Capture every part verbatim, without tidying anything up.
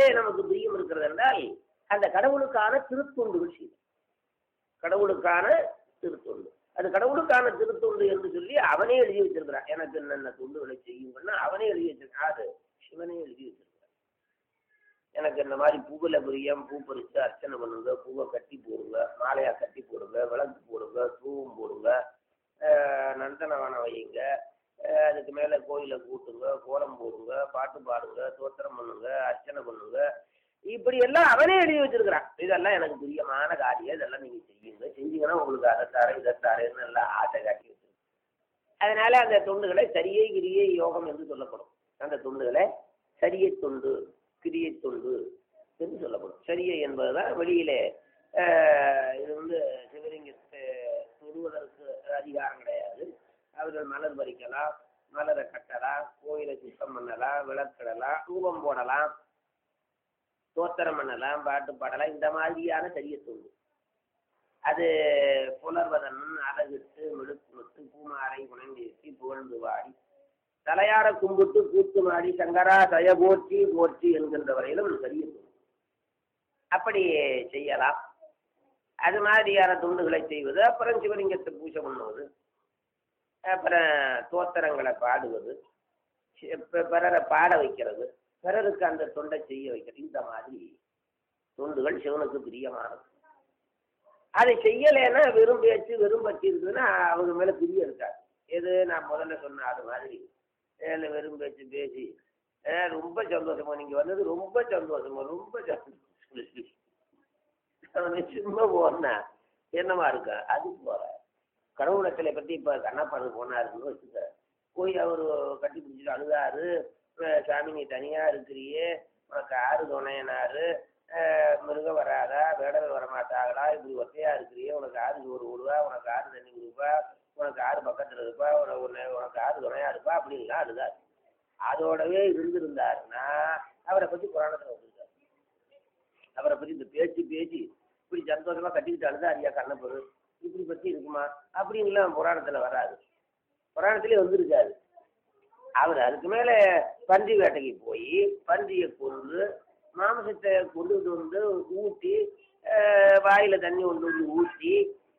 எதிலே நமக்கு பிரியம் இருக்கிறது என்றால் அந்த கடவுளுக்கான திருத்தொண்டுகள் செய்யும். கடவுளுக்கான திருத்தொண்டு, அது கடவுளுக்கான திருத்தொண்டு என்று சொல்லி அவனே எழுதி வச்சிருக்கிறான். எனக்கு என்னென்ன தொண்டுகளை செய்யுங்கன்னா அவனே எழுதி வச்சிருக்கான். அது சிவனே எழுதி வச்சிருக்கிறான். எனக்கு இந்த மாதிரி பூவில் பிரியம், பூ பறித்து அர்ச்சனை பண்ணுங்க, பூவை கட்டி போடுங்க, மாலையாக கட்டி போடுங்க, விளக்கு போடுங்க, தூவம் போடுங்க, நந்தனவனம் வையுங்க, அதுக்கு மேலே கோயிலை கூட்டுங்க, கோலம் போடுங்க, பாட்டு பாடுங்க, தோத்திரம் பண்ணுங்க, அர்ச்சனை பண்ணுங்க, இப்படி எல்லாம் அவனே எழுதி வச்சிருக்கிறான். இதெல்லாம் எனக்கு பிரியமான காரியம், இதெல்லாம் நீங்கள் செய்யுங்க, செஞ்சீங்கன்னா உங்களுக்கு அதைத்தாரே இதைத்தாரேன்னு எல்லாம் ஆசை காட்டி வச்சிருக்கேன். அதனால அந்த தொண்டுகளை சரியை கிரியை யோகம் என்று சொல்லப்படும். அந்த தொண்டுகளை சரியை தொண்டு, கிரியை தொண்டு என்று சொல்லப்படும். சரியை என்பதுதான் வெளியிலே இது வந்து சிவலிங்கத்தை தொடுவதற்கு அதிகாரம் கிடையாது. அவர்கள் மலர் பறிக்கலாம், மலரை கட்டலாம், கோயிலை சுத்தம் பண்ணலாம், விளக்கிடலாம், ரூபம் போடலாம், தோத்திரம் பண்ணலாம், பாட்டு பாடலாம். இந்த மாதிரியான சரிய தொண்டு அது புலர்வதன் அழகிட்டு மிடுக்குமுத்து பூமாரை உணர்ந்தேசி புகழ்ந்து வாடி தலையார கும்பிட்டு கூத்து மாடி சங்கரா தய போற்றி போற்றி என்கின்ற வரையிலும் சரிய தொண்டு அப்படி செய்யலாம். அது மாதிரியான துண்டுகளை செய்வது, அப்புறம் சிவலிங்கத்தை பூஜை பண்ணுவது, அப்புறம் தோத்திரங்களை பாடுவது, பிறரை பாட வைக்கிறது, பிறருக்கு அந்த தொண்டை செய்ய வைக்கிறது. இந்த மாதிரி தொண்டுகள் சிவனுக்கு பிரியமானது. அதை செய்யலைன்னா வெறும் பேச்சு வெறும் பற்றி இருக்குதுன்னா அவங்க மேலே பிரியம் இருக்காது. எது நான் முதல்ல சொன்ன அது மாதிரி வெறும் பேச்சு பேசி ரொம்ப சந்தோஷமா நீங்கள் வந்தது ரொம்ப சந்தோஷமா ரொம்ப சந்தோஷம் சும்மா போனா என்னமா இருக்கா அது போற. கடவுளத்திலை பற்றி இப்போ கண்ணப்பாடு போனாருன்னு வச்சுக்க, போய் அவர் கட்டி பிடிச்சிட்டு அழுதாரு, சாமி நீ தனியாக இருக்கிறியே, உனக்கு ஆறு துணையனாரு, மிருகம் வராதா, வேடல் வரமாட்டாங்களா, இப்படி ஒத்தையாக இருக்கிறியே, உனக்கு ஆறு சோறு விடுவா, உனக்கு ஆறு தண்ணி கொடுப்பா, உனக்கு ஆறு பக்கத்தில் இருப்பா, உன்னை உனக்கு ஆறு துணையாக இருப்பா அப்படின்லாம் அழுதாரு. அதோடவே இருந்திருந்தாருன்னா அவரை பற்றி புராணத்தில் வந்திருக்காரு. அவரை பற்றி இந்த பேச்சு பேச்சு இப்படி சந்தோஷமாக கட்டிக்கிட்டு அழுதாரியா கண்ணப்பரு இப்படி பற்றி இருக்குமா அப்படின்லாம் புராணத்தில் வராது, புராணத்திலே வந்திருக்காரு. அவர் அதுக்கு மேலே பன்றி வேட்டைக்கு போய் பன்றியை கொண்டு மாமிசத்தை கொண்டுட்டு வந்து ஊற்றி வாயில் தண்ணி கொண்டு வந்து ஊற்றி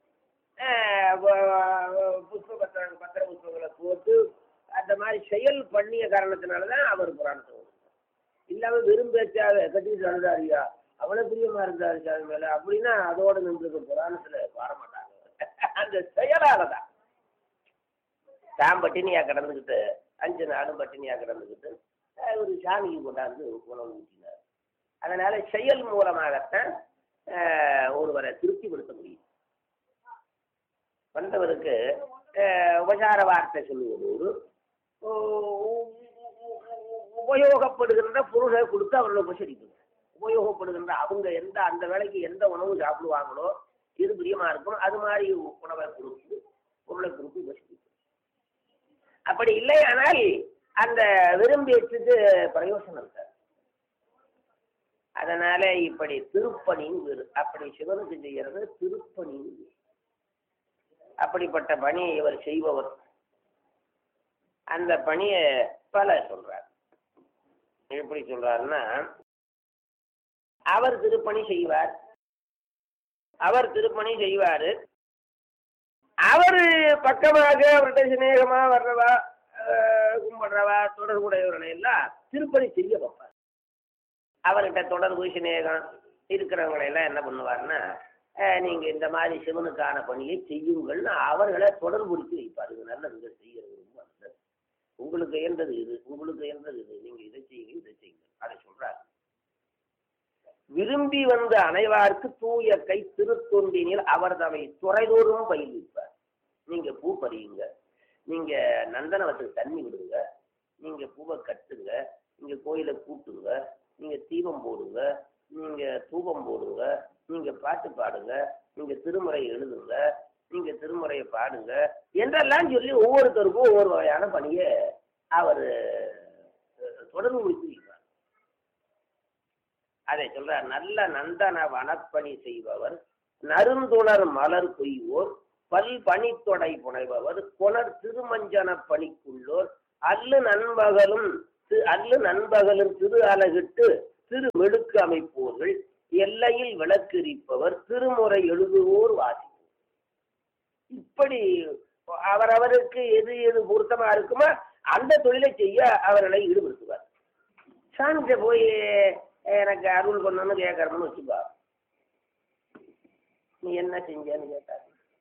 புஷ்ப பத்திர பத்திர புஷ்பங்களை போட்டு அந்த மாதிரி செயல் பண்ணிய காரணத்தினால தான் அவர் புராணத்தை வந்தார். இல்லாமல் வெறும் பேச்சாக கட்டிக்கிட்டு அழுதாரியா அவ்வளோ பிரியமாக இருந்தாரு சாமி மேலே அப்படின்னா அதோடு நின்றுக்க புராணத்தில் வரமாட்டாங்க. அந்த செயலால் தான் தான் பட்டினியாக கிடந்துக்கிட்டு அஞ்சு நாளும் பட்டினியாக கிடந்துக்கிட்டு ஒரு சாமிக்கு கொண்டாந்து உணவு ஊற்றினார். அதனால் செயல் மூலமாகத்தான் ஒருவரை திருப்திப்படுத்த முடியும். வந்தவருக்கு உபசார வார்த்தை சொல்லுவதோடு உபயோகப்படுகின்ற பொருளை கொடுத்து அவர்களை உபசரிக்கணும். உபயோகப்படுகின்ற அவங்க எந்த அந்த வேலைக்கு எந்த உணவு சாப்பிடுவாங்களோ எது பிரியமாக இருக்கணும் அது மாதிரி உணவை கொடுத்து பொருளை கொடுத்து உபசரிக்கணும். அப்படி இல்லையானால் அந்த விரும்பியத்துக்கு பிரயோசனம் இருக்காது. அதனால இப்படி திருப்பணின்னு வேறு, அப்படி சிவனுக்கு செய்யறது திருப்பணின்னு வேறு. அப்படிப்பட்ட பணியை இவர் செய்பவர். அந்த பணியை பல சொல்றார். எப்படி சொல்றாருன்னா, அவர் திருப்பணி செய்வார், அவர் திருப்பணி செய்வாரு, அவர் பக்கமாக அவர்கிட்ட சிநேகமா வர்றவா கும்பிடுறவா தொடர்புடையவர்களை எல்லாம் திருப்பணி செய்ய வைப்பார். அவர்கிட்ட தொடர்பு சிநேகம் இருக்கிறவங்களை எல்லாம் என்ன பண்ணுவார்னா, நீங்க இந்த மாதிரி சிவனுக்கான பணியை செய்யுங்கள்னு அவர்களை தொடர்புடுத்தி வைப்பார். இது நல்லது, செய்யறது ரொம்ப நல்லது, உங்களுக்கு இயன்றது இது, உங்களுக்கு இயன்றது இது, நீங்க இதை செய்யுங்க இதை செய்யுங்க அதை சொல்றாரு. விரும்பி வந்த அனைவாருக்கு தூய கை திருத்தொண்டினில் அவர் தம்மை துறைதோறும் பயில்விப்பார். நீங்க பூ பறியுங்க, நீங்க நந்தனவத்துக்கு தண்ணி விடுங்க, நீங்க பூவை கட்டுங்க, நீங்க கோயிலை கூட்டுங்க, நீங்க தீபம் போடுங்க, நீங்க தூபம் போடுங்க, நீங்க பாட்டு பாடுங்க, நீங்க திருமுறை எழுதுங்க, நீங்க திருமுறையை பாடுங்க என்றெல்லாம் சொல்லி ஒவ்வொருத்தருக்கும் ஒவ்வொரு வகையான பணியை அவர் தொடர்பு முடித்து வைப்பார். அதை சொல்றார். நல்ல நந்தன வனப்பணி செய்பவர், நறுந்துணர் மலர் கொய்வோர், பல் பணித்தொடை புனைபவர், கொணர் திருமஞ்சன பணிக்குள்ளோர், அல்லு நண்பகலும் அல்லு நண்பகலும் திரு அலகிட்டு திரு மெழுக்கு அமைப்போர்கள், எல்லையில் விளக்கெரிப்பவர், திருமுறை எழுதுவோர் வாசி. இப்படி அவரவருக்கு எது எது பொருத்தமா இருக்குமோ அந்த தொழிலை செய்ய அவர்களை ஈடுபடுத்துவார். சாமிகிட்ட போய் எனக்கு அருள் பண்ணணும்னு கேட்கறோம்னு வச்சுப்பா, நீ என்ன செஞ்சான்னு கேட்டா,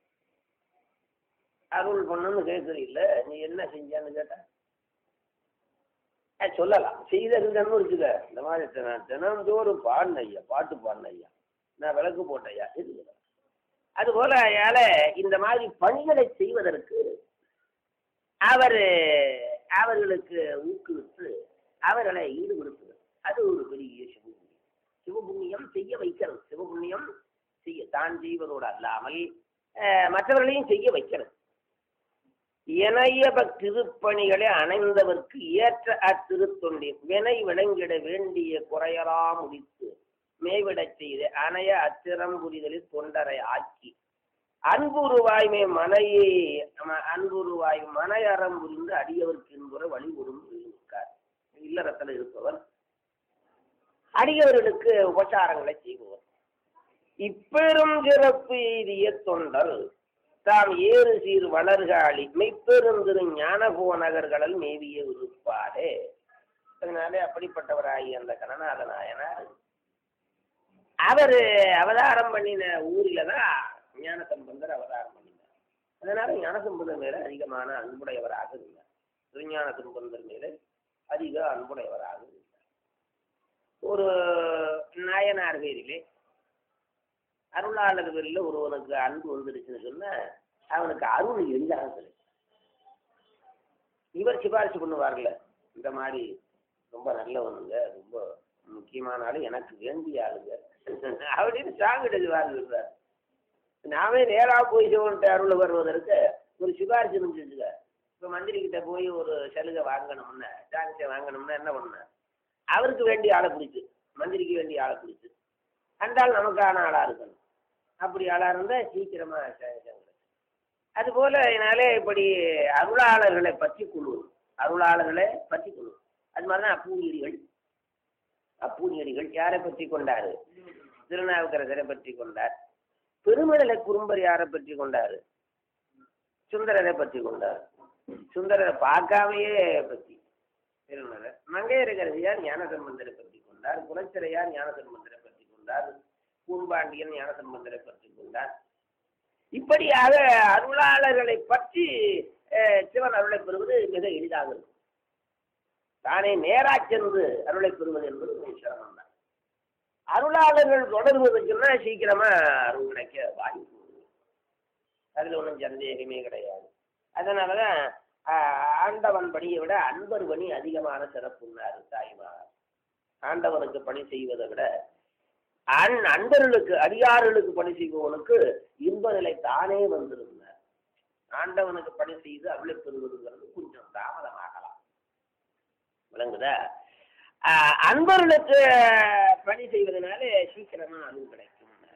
அருள் பண்ணணும்னு கேட்கறீல்ல, நீ என்ன செஞ்சான்னு கேட்டா சொல்லலாம். செய்தன்னு வச்சுக்க, இந்த மாதிரி தினந்தோறும் பாடின ஐயா, பாட்டு பாடின ஐயா, நான் விளக்கு போட்டேன் ஐயா, இது. அதுபோல அயால இந்த மாதிரி பணிகளை செய்வதற்கு அவர் அவர்களுக்கு ஊக்குவித்து அவர்களை ஈடுபடுத்துவது, அது ஒரு பெரிய சிவபுண்ணியம். சிவபுண்ணியம் செய்ய வைக்கிறது. சிவபுண்ணியம் செய்ய தான் செய்வதோடு அல்லாமல் மற்றவர்களையும் செய்ய வைக்கிறது. இணைய திருப்பணிகளை அணைந்தவர்க்கு ஏற்ற அத்திருத்தொண்டின் வினை விளங்கிட வேண்டிய குறையலாம் முடித்து மேவிடச் செய்து அணைய அத்திரம் புரிதலில் தொண்டரை ஆக்கி அன்புருவாய்மை மனையை அன்புருவாய் மனையறம் புரிந்து அடியவருக்கு என்பதை வழிபடும் இருக்கார். இல்லறத்தில் இருப்பவர் அடியவர்களுக்கு உபச்சாரங்களை செய்பவர். இப்பெரும் சிறப்பு எய்திய தொண்டர் தாம் ஏறு சீர் வளர்காளி மெய்ப்பெருந்திரு ஞானபோ நகர்களில் மேவிய விருப்பாரே. அதனாலே அப்படிப்பட்டவராகி அந்த கணநாத நாயனார் அவர் அவதாரம் பண்ணின ஊரில தான் ஞானசம்பந்தர் அவதாரம் பண்ணினார். அதனால ஞானசம்பந்தர் மேல அதிகமான அன்புடையவராக இருந்தார். திருஞான சம்பந்தர் மேல அதிக அன்புடையவராக இருந்தார். ஒரு நாயனார் பேரிலே அருளாளர் பேரில் ஒருவனுக்கு அன்பு வந்துருச்சுன்னு சொன்ன அவனுக்கு அருள் எளிதாக கிடைக்கும். இவர் சிபாரிசு பண்ணுவார்ல, இந்த மாதிரி ரொம்ப நல்லவனுங்க, ரொம்ப முக்கியமான ஆளு, எனக்கு வேண்டிய ஆளுங்க அப்படின்னு சாங்கிட்டு சொல்றாரு. நாமே நேராக போய் சிவன்ட்டு அருள் வருவதற்கு ஒரு சிபாரிசு செஞ்சுக்க. இப்போ மந்திரி கிட்ட போய் ஒரு சலுகை வாங்கணும்னா, சாங்கிட்ட வாங்கணும்னா என்ன பண்ண, அவருக்கு வேண்டிய ஆளை பிடிச்சு, மந்திரிக்கு வேண்டிய ஆளை பிடிச்சு, அந்தால் நமக்கான ஆளா இருக்கணும். அப்படி ஆளா இருந்தா சீக்கிரமா அதுபோல என்னாலே இப்படி அருளாளர்களை பற்றி கொள்வது, அருளாளர்களை பற்றி கொள்வது. அது மாதிரிதான் அப்பூதியடிகள். அப்பூதியடிகள் யாரை பற்றி கொண்டாரு? திருநாவுக்கரசரை பற்றி கொண்டார். பெருமடலை குறும்பர் யாரை பற்றி கொண்டாரு? சுந்தரரை பற்றி கொண்டார். சுந்தரரை பார்க்காமையே பற்றி திருமணர். மங்கையரசரையார் ஞானசம்பந்தரை பற்றி கொண்டார். குலச்சிறையார் ஞானசம்பந்தரை பற்றி கொண்டார். பூம்பாண்டியன் ஞானசம்பந்தரை பற்றி கொண்டார். இப்படியாக அருளாளர்களை பற்றி சிவன் அருளை பெறுவது மிக எளிதாக இருக்கும். தானே நேரா சென்று அருளை பெறுவது என்பது மிக சிரமம் தான். அருளாளர்கள் தொடர்வதற்குன்னா சீக்கிரமா அருள் கிடைக்க வாய்ப்பு, அதுல ஒன்றும் சந்தேகமே கிடையாது. அதனாலதான் ஆண்டவன் பணியை விட அன்பர் பணி அதிகமான சிறப்புன்னாரு தாய்மார். ஆண்டவனுக்கு பணி செய்வதை விட அன் அன்பர்களுக்கு அடியார்களுக்கு பணி செய்பவனுக்கு இன்ப நிலை தானே வந்திருந்தார். ஆண்டவனுக்கு பணி செய்து அருளை பெறுவதுங்கிறது கொஞ்சம் தாமதமாகலாம், விளங்குதா? அன்பர்களுக்கு பணி செய்வதனாலே சீக்கிரமா அருள் கிடைக்கும்.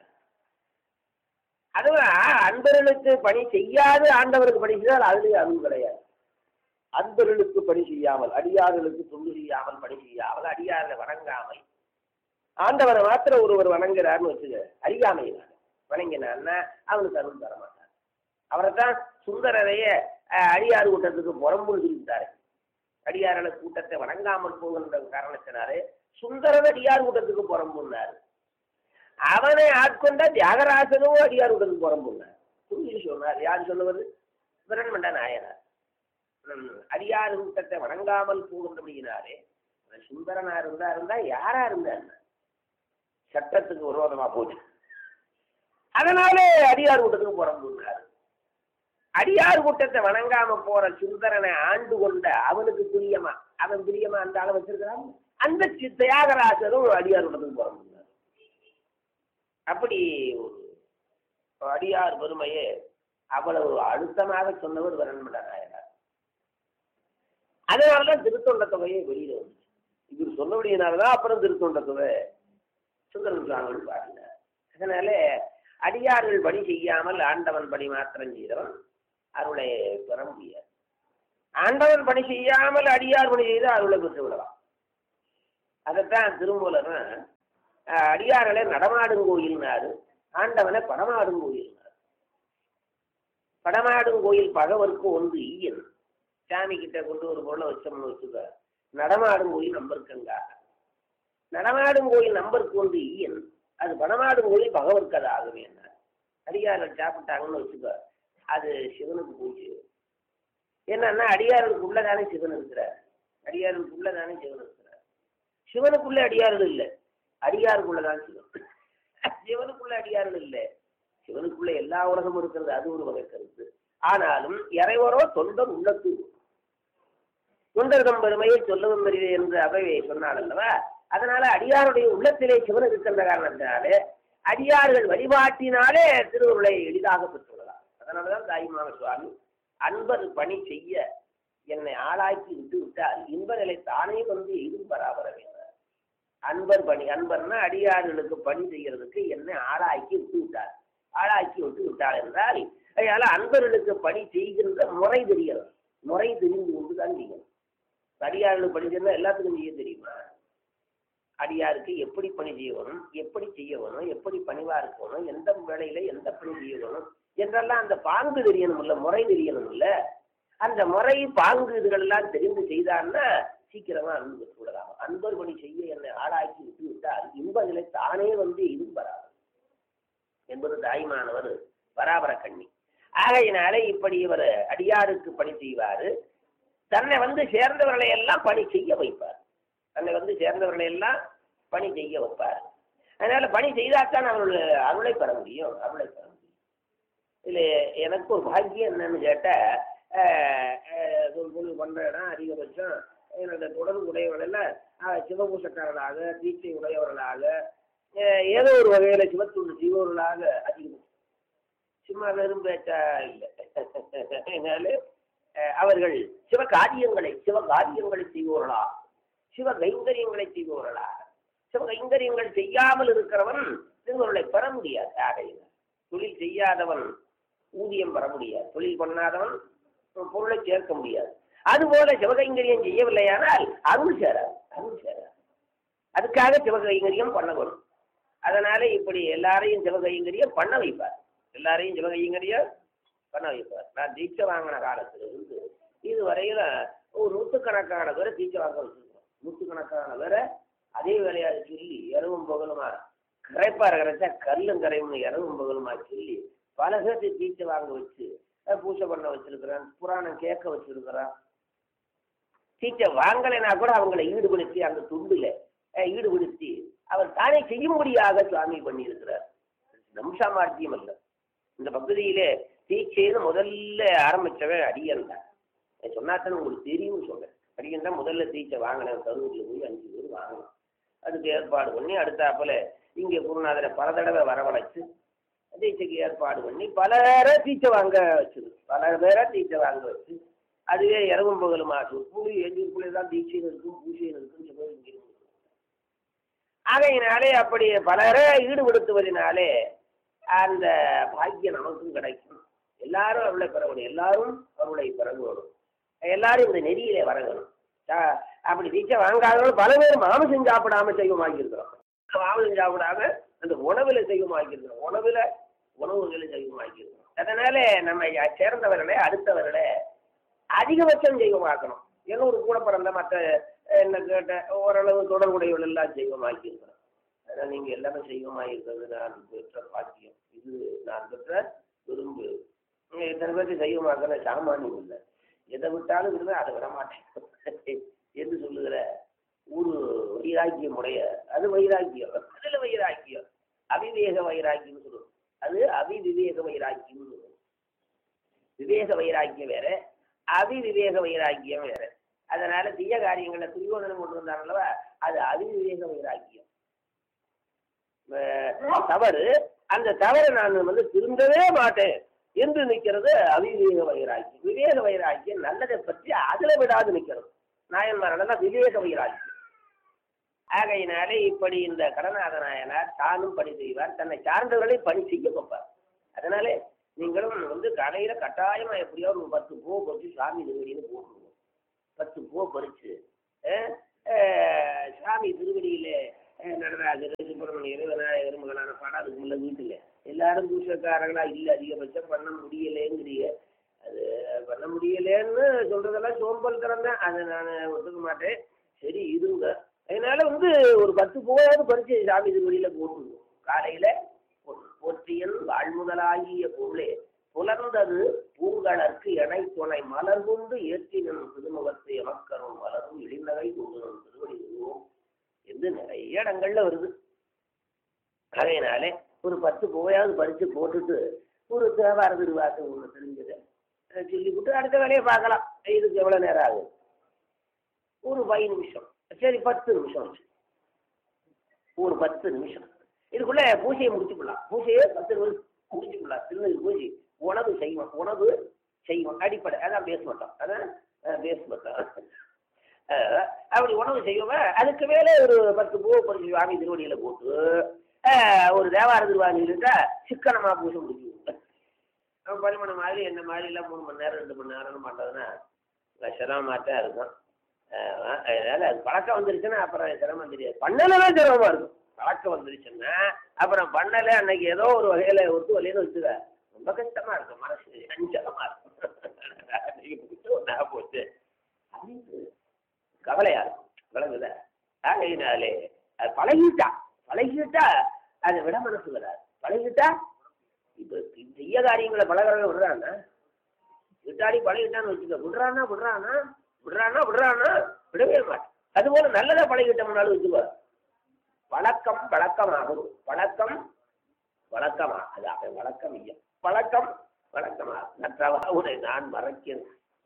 அதுவும் அன்பர்களுக்கு பணி செய்யாது ஆண்டவருக்கு பணி செய்தால் அதுலேயே அருள் கிடையாது. அன்பர்களுக்கு பணி செய்யாமல், அடியார்களுக்கு தொண்டு செய்யாமல், பணி செய்யாமல், அடியார்களை வணங்காமல் ஆண்டவரை மாத்திரம் ஒருவர் வணங்குறாருன்னு வச்சுக்க, அறியாமையினால வணங்கினான்னா அவனுக்கு அருள் தர மாட்டார். அவரைத்தான் சுந்தரரைய அடியாறு கூட்டத்துக்கு புறம்புள் விரித்தாரு. அடியார்கள் கூட்டத்தை வணங்காமல் போகின்ற காரணத்தினாலே சுந்தரர் அடியார் கூட்டத்துக்கு புறம்புன்னாரு. அவனை ஆட்கொண்ட தியாகராசனும் அடியார் கூட்டத்துக்கு புறம்புன்னார். புரிஞ்சு சொன்னார். யார் சொல்லுவது? பிரண்மண்ட நாயனார். அடியார் கூட்டத்தை வணங்காமல் போகின்றபடியினாலே சுந்தரனா இருந்தா இருந்தா யாரா இருந்தா சட்டத்துக்கு விரோதமா போச்சு. அதனாலே அடியார் கூட்டத்துக்கு புறம்புன்னார். அடியார் கூட்டத்தை வணங்காம போற சுந்தரனை ஆண்டு கொண்ட அவனுக்கு பிரியமா, அவன் பிரியமா அந்த ஆளை வச்சிருக்கிறான். அந்த தியாகராசரும் அடியார் கூட்டத்துக்கு புறம்புன்னார். அப்படி ஒரு அடியார் பெருமையே அவ்வளவு அழுத்தமாக சொன்னவர் வரண்மட நாயனார். அதனாலதான் திருத்தொண்ட தொகையை வெளியில வந்துச்சு. இவர் சொன்னபடியினாலதான் அப்புறம் திருத்தொண்ட தொகை சுந்தரன் சுவாமிகள் பாடினார். அதனால அடியார்கள் பணி செய்யாமல் ஆண்டவன் பணி மாத்திரம் செய்தவன் அருளை பெற முடியாது. ஆண்டவன் பணி செய்யாமல் அடியார் பணி செய்து அருளை பெற்று விடலாம். அதைத்தான் திருமூலரும் அடியார்களே நடமாடும் கோயில்னாரு, ஆண்டவனை படமாடும் கோயில்னாரு. படமாடும் கோயில் பகவருக்கு ஒன்று ஈயன். சாமி கிட்ட கொண்டு ஒரு பொருளை வச்சோம்னு வச்சுக்க, நடமாடும் கோயில் நம்பருக்குங்க. நடமாடும் கோயில் நம்பருக்கு ஒன்று ஈயன், அது படமாடும் கோயில் பகவருக்கு அது ஆகவே. என்ன அடியார்கள் சாப்பிட்டாங்கன்னு வச்சுக்க, அது சிவனுக்கு பூஜை. என்னன்னா அடியார்களுக்குள்ளதானே சிவன் இருக்கிறார், அடியார்களுக்குள்ளதானே சிவன் இருக்கிறார். சிவனுக்குள்ள அடியார்கள் இல்லை, அடியாருக்குள்ளதான் சிவன். சிவனுக்குள்ள அடியார்கள் இல்லை, சிவனுக்குள்ள எல்லா உலகமும் இருக்கிறது, அது ஒரு வகை கருத்து. ஆனாலும் இறைவரோ தொண்டர் உள்ளத்து தொண்டர்தம் பெருமையை சொல்லவும் பெரியது என்று அவையை சொன்னாள் அல்லவா. அதனால அடியாருடைய உள்ளத்திலே சிவன் இருக்கின்ற காரணத்தினாலே அடியார்கள் வழிபாட்டினாலே திருவுருளை எளிதாக பெற்றுள்ளதார். அதனாலதான் தாய்மான சுவாமி அன்பர் பணி செய்ய என்னை ஆளாக்கி விட்டு விட்டால் இன்ப நிலை தானே வந்து எதுவும் பராபர வேண்டார். அன்பர் பணி, அன்பர்னா அடியார்களுக்கு பணி செய்யறதுக்கு என்னை ஆளாக்கி விட்டு விட்டார். ஆளாக்கி விட்டு விட்டாள் என்றால் அதனால அன்பர்களுக்கு பணி செய்கின்ற முறை தெரிகிறது. முறை தெரிந்து கொண்டுதான் செய்யணும். அடியார்களுக்கு பணி செய்யணும், எல்லாத்துக்கும் செய்ய தெரியுமா? அடியாருக்கு எப்படி பணி செய்யணும், எப்படி செய்யணும், எப்படி பணிவா இருக்கணும், எந்த வேலையில எந்த பணி செய்யணும் என்றெல்லாம் அந்த பாங்கு தெரியணும் இல்ல, முறை தெரியணும் இல்ல. அந்த முறை பாங்கு இதுகளெல்லாம் தெரிந்து செய்தான்னா சீக்கிரமா அன்பு பெற்று விடலாம். அன்பர் பணி செய்ய என்னை ஆளாக்கி விட்டு விட்டால் இன்ப நிலை தானே வந்து இதுவும் வராது என்பது தாய்மானவர் பராபர கண்ணி. ஆகையினாலே இப்படி இவர் அடியாருக்கு பணி செய்வாரு, தன்னை வந்து சேர்ந்தவர்களை எல்லாம் பணி செய்ய வைப்பார். தன்னை வந்து சேர்ந்தவர்களை எல்லாம் பணி செய்ய வைப்பார். அதனால பணி செய்தால்தான் அவர்கள் அருளை பெற முடியும், அருளை பெற முடியும். இதுல எனக்கு ஒரு பாக்கியம் என்னன்னு கேட்ட, பண்ற இடம் அதிகபட்சம் என்னோட தொடர்பு உடையவர்கள் சிவபூசக்காரர்களாக, தீட்சை உடையவர்களாக, ஏதோ ஒரு வகையில சிவத்துண்டு செய்வர்களாக அதிகம். சும்மா வெறும் பேச்சா இல்லை. அதனால அவர்கள் சிவ காரியங்களை சிவ காரியங்களை செய்வோர்களா, சிவ கைங்கரியங்களை செய்வோர்களா. சிவ கைங்கரியங்கள் செய்யாமல் இருக்கிறவன் திருவருளை பெற முடியாது. ஆகையில தொழில் செய்யாதவன் ஊதியம் பெற முடியாது, தொழில் பண்ணாதவன் பொருளை சேர்க்க முடியாது. அதுபோல சிவகைங்கரியம் செய்யவில்லையானால் அருள் சேராது, அருள் சேராது. அதுக்காக சிவகைங்கரியம் பண்ண வரும். அதனால இப்படி எல்லாரையும் சிவகைங்கரியம் பண்ண வைப்பார், எல்லாரையும் சிவகைங்கரியம் பண்ண வைப்பார். நான் தீட்சை வாங்கின காலத்துல இருந்து இதுவரையில ஒரு நூற்றுக்கணக்கான பேரை தீட்சை வாங்க வச்சிருக்கோம். நூற்றுக்கணக்கான பேரை அதே வேலையாக சொல்லி இரவும் பகலுமா கரைப்பார் கரைச்சா கல்லும் கரையும் இரவும் பகலுமா சொல்லி பல பேர்த்து தீட்சை வாங்க வச்சு பூஜை பண்ண வச்சிருக்கிறான், புராணம் கேட்க வச்சிருக்கிறான். தீட்சை வாங்கலைன்னா கூட அவங்களை ஈடுபடுத்தி அந்த துண்டுல ஈடுபடுத்தி அவர் தானே செய்யும்படியாக சுவாமி பண்ணியிருக்கிறார். நம்சாமார்த்தியம் அல்ல. இந்த பகுதியிலே தீட்சைன்னு முதல்ல ஆரம்பிச்சவன் அடியன் தான். சொன்னாத்தான் உங்களுக்கு தெரியும்னு சொல்றேன். அடியன் தான் முதல்ல தீட்சை வாங்கினேன். கரூர்ல போய் அஞ்சு பேர் வாங்கணும். அதுக்கு ஏற்பாடு பண்ணி அடுத்தாப்புல இங்கே குருநாதரை பல தடவை வரவழைச்சு தீட்சைக்கு ஏற்பாடு பண்ணி பல பேரை தீட்சை வாங்க வச்சிரு பல பேரை தீட்சை வாங்க வச்சு அதுவே இரவும் பகலும் ஆச்சு. புளி எஞ்சுக்குள்ளே தான் தீட்சைன்னு இருக்கும், பூஜைன்னு இருக்குன்னு சொல்லி இங்கே ஆகையினாலே அப்படி பலரை ஈடுபடுத்துவதனாலே அந்த பாக்கியம் நமக்கும் கிடைக்கும். எல்லாரும் அவளை பெறணும், எல்லாரும் அவளை பெறணும், எல்லாரும் இந்த நெறியிலே வரணும். அப்படி தீட்சை வாங்காதவங்க பல பேர் மாமிசம் சாப்பிடாம செய்வமாக்கியிருக்கிறோம். மாமிசம் சாப்பிடாம அந்த உணவுல செய்வமாக்கியிருக்கிறோம், உணவுல உணவுகளை செய்வமாக்கியிருக்கிறோம். அதனால நம்ம சேர்ந்தவர்களை அடுத்தவர்களை அதிகபட்சம் செய்வமாக்கணும். என்னொரு கூட பிறந்த மற்ற என்ன கேட்ட ஓரளவு தொடர்புடையவர்கள் எல்லாம் செய்வமாக்கியிருக்கிறோம். அதனால் நீங்க எல்லாமே செய்வமாயிருக்கிறது நான் பெற்ற பாக்கியம், இது நான் பெற்ற விரும்பு. இத்தனை பேருக்கு செய்வமாக்கிற சாமானியம் இல்லை. எதை விட்டாலும் விடுவே அதை விட மாட்டேன் என்று சொல்லுகிற ஒரு வைராக்கியம் உடைய அது வைராக்கியம். அதுல வைராக்கியம் அவிவேக வைராக்கியம் சொல்லுவோம், அது அவிவிவேக வைராக்கியம் சொல்லுவோம். விவேக வைராக்கியம் வேற, அவிவிவேக வைராக்கியம் வேற. அதனால தீய காரியங்களை துரியோதனம் கொண்டு வந்தாங்களவா, அது அவிவிவேக வைராக்கியம். தவறு, அந்த தவறை நான் வந்து திருந்தவே மாட்டேன் என்று நிற்கிறது அவிவேக வைராக்கியம். விவேக வைராக்கியம் நல்லதை பற்றி அதுல விடாது நிற்கிறது. நாயன்மாரெல்லாம் விவேக வைராக்கியம். ஆகையினாலே இப்படி இந்த கடநாத நாயனார் தானும் பணி செய்வார், தன்னை சார்ந்தவர்களை பணி செய்ய வைப்பார். அதனாலே நீங்களும் வந்து கடையில கட்டாயமா எப்படியோ ஒரு பத்து பூ பறிச்சு சாமி திருவடின்னு போட்டுருவோம். பத்து பூ பறிச்சு சாமி திருவடியிலே நடராஜர் சுப்பிரமணியர் விநாயகர் மகனான பாடம் அதுக்கு முள்ள வீட்டில் எல்லாரும் பூசக்காரங்களா இல்லை, அதிகபட்சம் பண்ண முடியலேங்கிறீங்க. அது பண்ண முடியலேன்னு சொல்றதெல்லாம் சோம்பல் திறந்தேன், அதை நான் ஒத்துக்க மாட்டேன். சரி இருங்க, அதனால வந்து ஒரு பத்து போயாவது பறிச்சு சாமி திருவடியில போட்டுருவோம். காலையில போற்றியன் வாழ்முதலாகிய பொருளே புலர்ந்தது பூங்கலற்கு எனை துணை மலர் கொண்டு ஏற்றினன் திருமுகத்தை எமக்கரும் மலரும் இழிநகை கொண்டு திருவடி உருவோம் என்று நிறைய இடங்கள்ல வருது. அதனாலே ஒரு பத்து போயாவது பறிச்சு போட்டுட்டு ஒரு தேவார திருவாக்கு ஒன்று தெரிஞ்சதை சொல்லிவிட்டு அடுத்த வேலையை பார்க்கலாம். இதுக்கு எவ்வளோ நேரம் ஆகும்? ஒரு பதினஞ்சு நிமிஷம், சரி பத்து நிமிஷம் வச்சு ஒரு பத்து நிமிஷம் இதுக்குள்ள பூஜையை முடிச்சுக்கலாம். பூஜையை பத்து நிமிஷம் முடிச்சுக்கலாம். திருநெல் பூஜை உணவு செய்வோம், உணவு செய்வோம் அடிப்படை, அதான் பேச மாட்டோம், அதான் பேச மாட்டோம். அப்படி உணவு செய்வோம். அதுக்கு மேலே ஒரு பத்து பூ பறிச்சு சுவாமி திருவடியில் போட்டு ஒரு தேவார திருவாதிட்டா சிக்கனமாக பூஜை முடிச்சுவோம். நம்ம பரிமண மாதிரி என்ன மாதிரி எல்லாம் மூணு மணி நேரம் ரெண்டு மணி நேரம் பண்ணுறதுன்னா சிரமமாகத்தான் இருக்கும். அதனால அது பழக்கம் வந்துருச்சுன்னா அப்புறம் சிரமம் தெரியாது. பண்ணலாம் சிரமமாக இருக்கும். பழக்கம் வந்துருச்சுன்னா அப்புறம் பண்ணலை அன்னைக்கு ஏதோ ஒரு வகையில் ஒத்து வலையில வச்சுக்க ரொம்ப கஷ்டமா இருக்கும், மனசு அஞ்சலமா இருக்கும். ஒன்றா போச்சு அப்படின்னு கவலையா இருக்கும். விளங்குத? ஆகையினாலே அது பழகிட்டா பழகிட்டா அதை விட மனசு வராது. பழகிட்டா இப்போ செய்ய காரியங்களை பழகிறவங்க விடுறான்னா விட்டாடி பழகிட்டான்னு வச்சுக்க, விடுறானா விடுறானா விடுறானா விடுறானா விடவே மாட்டேன். அதுபோல நல்லதா பழகிட்டோம்னாலும் வச்சுக்கோ, பழக்கம் பழக்கமாகும். பழக்கம் வழக்கமா அது அவன் வழக்கம் இல்லை, பழக்கம் வழக்கமா நற்றவா உன்னை நான் மறைக்கிறேன்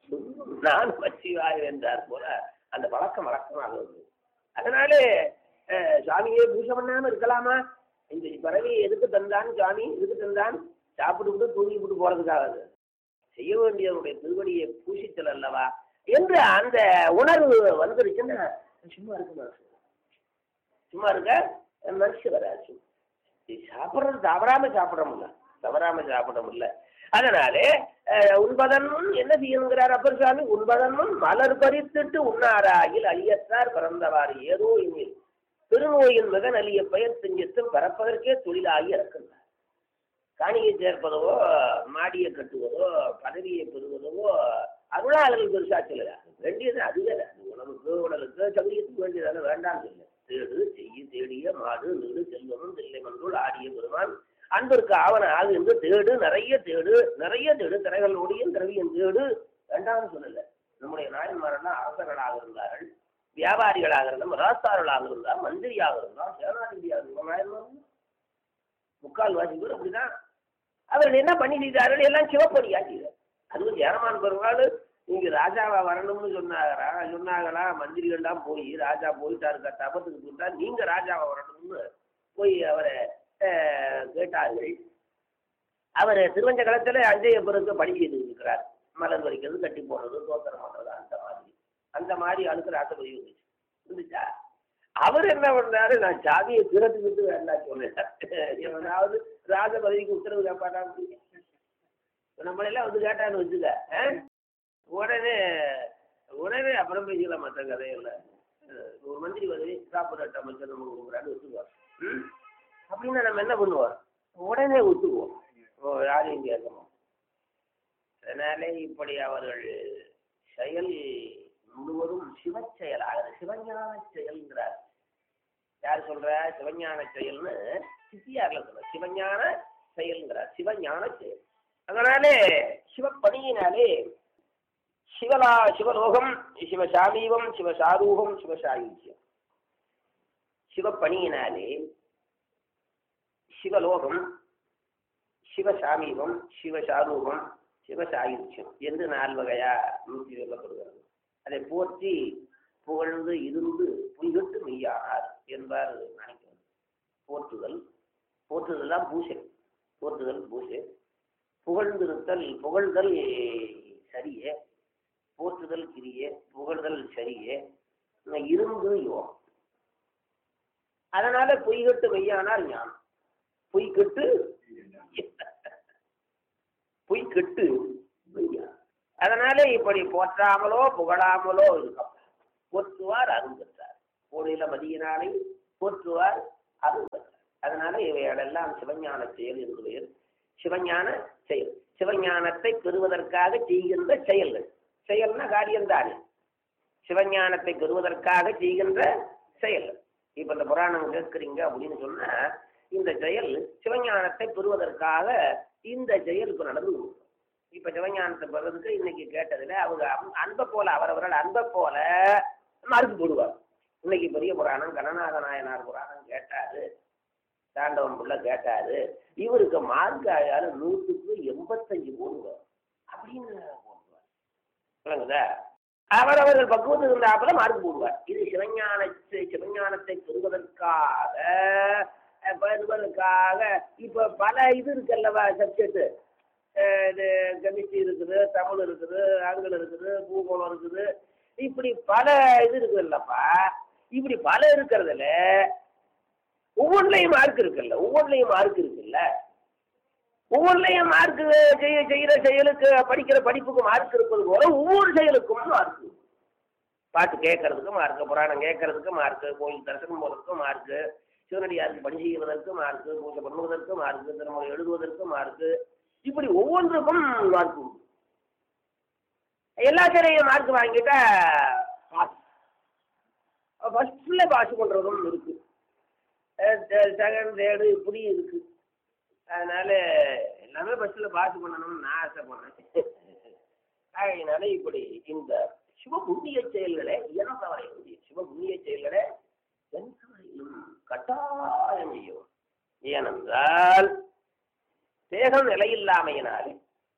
நான் வச்சிவாய் என்றார் போல அந்த பழக்கம் வழக்கமாகுது. அதனாலே சுவாமியே பூஜை பண்ணாம இருக்கலாமா? இந்த பறவை எதுக்கு தந்தான் சுவாமி, எதுக்கு தந்தான்? சாப்பிட்டு தூங்கி விட்டு போறதுக்காக செய்ய வேண்டியவருடைய திருவடியை பூசித்தல் அல்லவா என்று அந்த உணர்வு வந்துருச்சுன்னா சும்மா இருக்க மனசு சும்மா இருக்க மனசு வராது. சாப்பிட்றது தவறாம சாப்பிட முடியல, தவறாம சாப்பிட முடியல. அதனாலே உண்பதன் முன் என்ன செய்யணுங்கிறார் அப்பர் சுவாமி? உண்பதன் முன் மலர் பறித்துட்டு உண்ணாராயில் அழியத்தார் பிறந்தவாறு ஏதோ இனில் திருநோயின் மிக நலிய பெயர் செஞ்சத்தும் பரப்பதற்கே தொழிலாகி இறக்கின்றார். காணியை சேர்ப்பதோ மாடியை கட்டுவதோ பதவியை பெறுவதோ அருளாளர்கள் பெருசா சொல்லுதா? வேண்டியது அதுவே உணவுக்கு உடலுக்கு சமயத்துக்கு வேண்டியதான வேண்டாம் சொல்ல. தேடு செய்ய தேடிய மாடு நீடு செல்வமும் தில்லை மன்றுள் ஆடிய பெருமான் அன்பிற்கு ஆவண ஆகு என்று தேடு நிறைய தேடு நிறைய தேடு திரைகளோடையும் திரவியம் தேடு வேண்டாம்னு சொல்லல. நம்முடைய நாயன்மாரெல்லாம் அரசர்களாக இருந்தார்கள், வியாபாரிகளாக இருந்தால், ராஸ்தார்களாக இருந்தால், மந்திரியாக இருந்தால், சேனாதிபதியாக இருந்தால், நாயன்மார் முக்கால் வாசி பேர் அப்படிதான். அவர்கள் என்ன பண்ணி செய்தார்கள்? எல்லாம் சிவப்பணியா செய்தார். அதுவும் சேரமான் பெருமாள் நீங்க ராஜாவா வரணும்னு சொன்னாரா சொன்னாங்களா? மந்திரிகள்லாம் போய் ராஜா போயிட்டாருக்கா தபத்துக்கு போட்டா நீங்க ராஜாவா வரணும்னு போய் அவரை கேட்டார்கள். அவர் திருவஞ்ச களத்துல அஞ்சைய பிறகு பணி செய்து இருக்கிறார். மலர் வரைக்கிறது, கட்டி போடுறது, தோத்திரம் பண்றது, அந்த மாதிரி அந்த மாதிரி அழுக்கிற ஆசைப்பதி வந்துச்சு இருந்துச்சா? அவர் என்ன பண்றாரு? நான் சாமியை திறத்துக்கிட்டு வேண்டாம் சொன்னேன். எவனாவது ராஜ பதவிக்கு உத்தரவு கேட்பாட்டான்னு நம்மளெல்லாம் வந்து கேட்டான்னு வச்சுக்க உடனே உடனே அப்புறம் பேசிக்கலாம். மற்ற கதையில ஒரு மந்திரி பதவி சாப்பிட்ற அமைச்சர் நம்ம கொடுக்குறான்னு ஒத்துக்குவார். அப்படின்னா நம்ம என்ன பண்ணுவோம்? உடனே ஒத்துக்குவோம், யாரையும் கேட்கணும். அதனாலே இப்படி அவர்கள் செயல் முழுவதும் சிவ செயலாக சிவஞான செயல்ங்கிறார். யார் சொல்ற? சிவஞான செயல்னு சித்தியார்ல சொல்ற சிவஞான செயல்ங்கிறார். சிவஞான செயல். அதனாலே சிவப்பணியினாலே சிவலா சிவலோகம் சிவசாமீபம் சிவசாரூகம் சிவசாயுஜ்யம். சிவப்பணியினாலே சிவலோகம் சிவசாமீபம் சிவசாரூகம் சிவசாயுஜ்யம் என்று நாலு வகையா நூற்றி சொல்லப்படுகிறது. அதை போற்றி புகழ்ந்து இருந்து புய்கட்டு மெய்யானார் என்பார் நினைக்கிறது. போற்றுதல் போற்றுதல் தான் பூசை. போற்றுதல் பூசை. புகழ்ந்திருத்தல் புகழ்தல் சரியே, போற்றுதல் கிரியே, புகழ்தல் சரியே, இருந்து யோகம். அதனால பொய்கட்டு மெய்யானார் ஞானம். பொய்கட்டு பொய்கட்டு மெய்யா. அதனால இப்படி போற்றாமலோ புகழாமலோ இருக்கும் போற்றுவார் அருள் பெற்றார். கோடியில மதியினாலே போற்றுவார் அது. அதனால இவைகளெல்லாம் சிவஞான செயல் என்று பெயர். சிவஞான செயல், சிவஞானத்தை பெறுவதற்காக செய்கின்ற செயல்கள். செயல்னா காரியம்தானே, சிவஞானத்தை பெறுவதற்காக செய்கின்ற செயல். இப்ப இந்த புராணம் கேட்குறீங்க அப்படின்னு சொன்னா இந்த செயல் சிவஞானத்தை பெறுவதற்காக இந்த செயல் இப்ப நடந்து. இப்ப சிவஞானத்தை பெறதுக்கு இன்னைக்கு கேட்டதுல அவங்க அன்பை போல அவரவர்கள் அன்பை போல மறுப்பு போடுவார். இன்னைக்கு பெரிய புராணம் கணநாத நாயனார் புராணம் கேட்டாரு, தாண்டவன் புள்ள கேட்டாரு, இவருக்கு மார்க் ஆயால நூற்றுக்கு எண்பத்தஞ்சு போடுவார் அப்படின்னு போடுவார். விளங்குதா? அவரவர்கள் பக்குவத்துக்கு இருந்தாப்புல மார்க் போடுவார். இது சிவஞானத்தை சிவஞானத்தை பெறுவதற்காக பெறுவதற்காக இப்ப பல இது இருக்குல்லவா சப்ஜெக்ட். இது கெமிஸ்ட்ரி இருக்குது, தமிழ் இருக்குது, ஆங்கிலம் இருக்குது, பூகோளம் இருக்குது, இப்படி பல இது இருக்குது இல்லப்பா. இப்படி பல இருக்கிறதுல ஒவ்வொன்றையும் மார்க் இருக்குல்ல, ஒவ்வொன்றையும் மார்க் இருக்குல்ல, ஒவ்வொன்றையும் மார்க் செய்ய செய்யற செயலுக்கு படிக்கிற படிப்புக்கு மார்க் இருப்பது போல ஒவ்வொரு செயலுக்கும் மார்க். பாட்டு கேட்கறதுக்கு மார்க்கு, புராணம் கேட்கறதுக்கு மார்க்கு, கோயில் தரிசனம் போவதற்கு மார்க்கு, சிவனடியாருக்கு பணி செய்வதற்கு மார்க்கு, பூஜை பண்ணுவதற்கு மார்க்கு, திருமணம் எழுதுவதற்கு மார்க்கு, இப்படி ஒவ்வொன்றுக்கும் மார்க் உண்டு. எல்லாத்திலையும் மார்க் வாங்கிட்டா ஃபர்ஸ்ட்ல பாஸ் பண்றதும் இருக்கு, செகண்ட் தேர்டு இப்படி இருக்கு. அதனால எல்லாமே பஸ்ல பாஸ் பண்ணணும்னு நான் ஆசைப்படுறேன். அதனால இப்படி இந்த சிவ புண்ணிய செயல்களை இயன்றவரை சிவ புண்ணிய செயல்களை எந்தவரையிலும் கட்டாயம் செய்யும். ஏனென்றால் தேகம் நிலையில்லாமையினாலே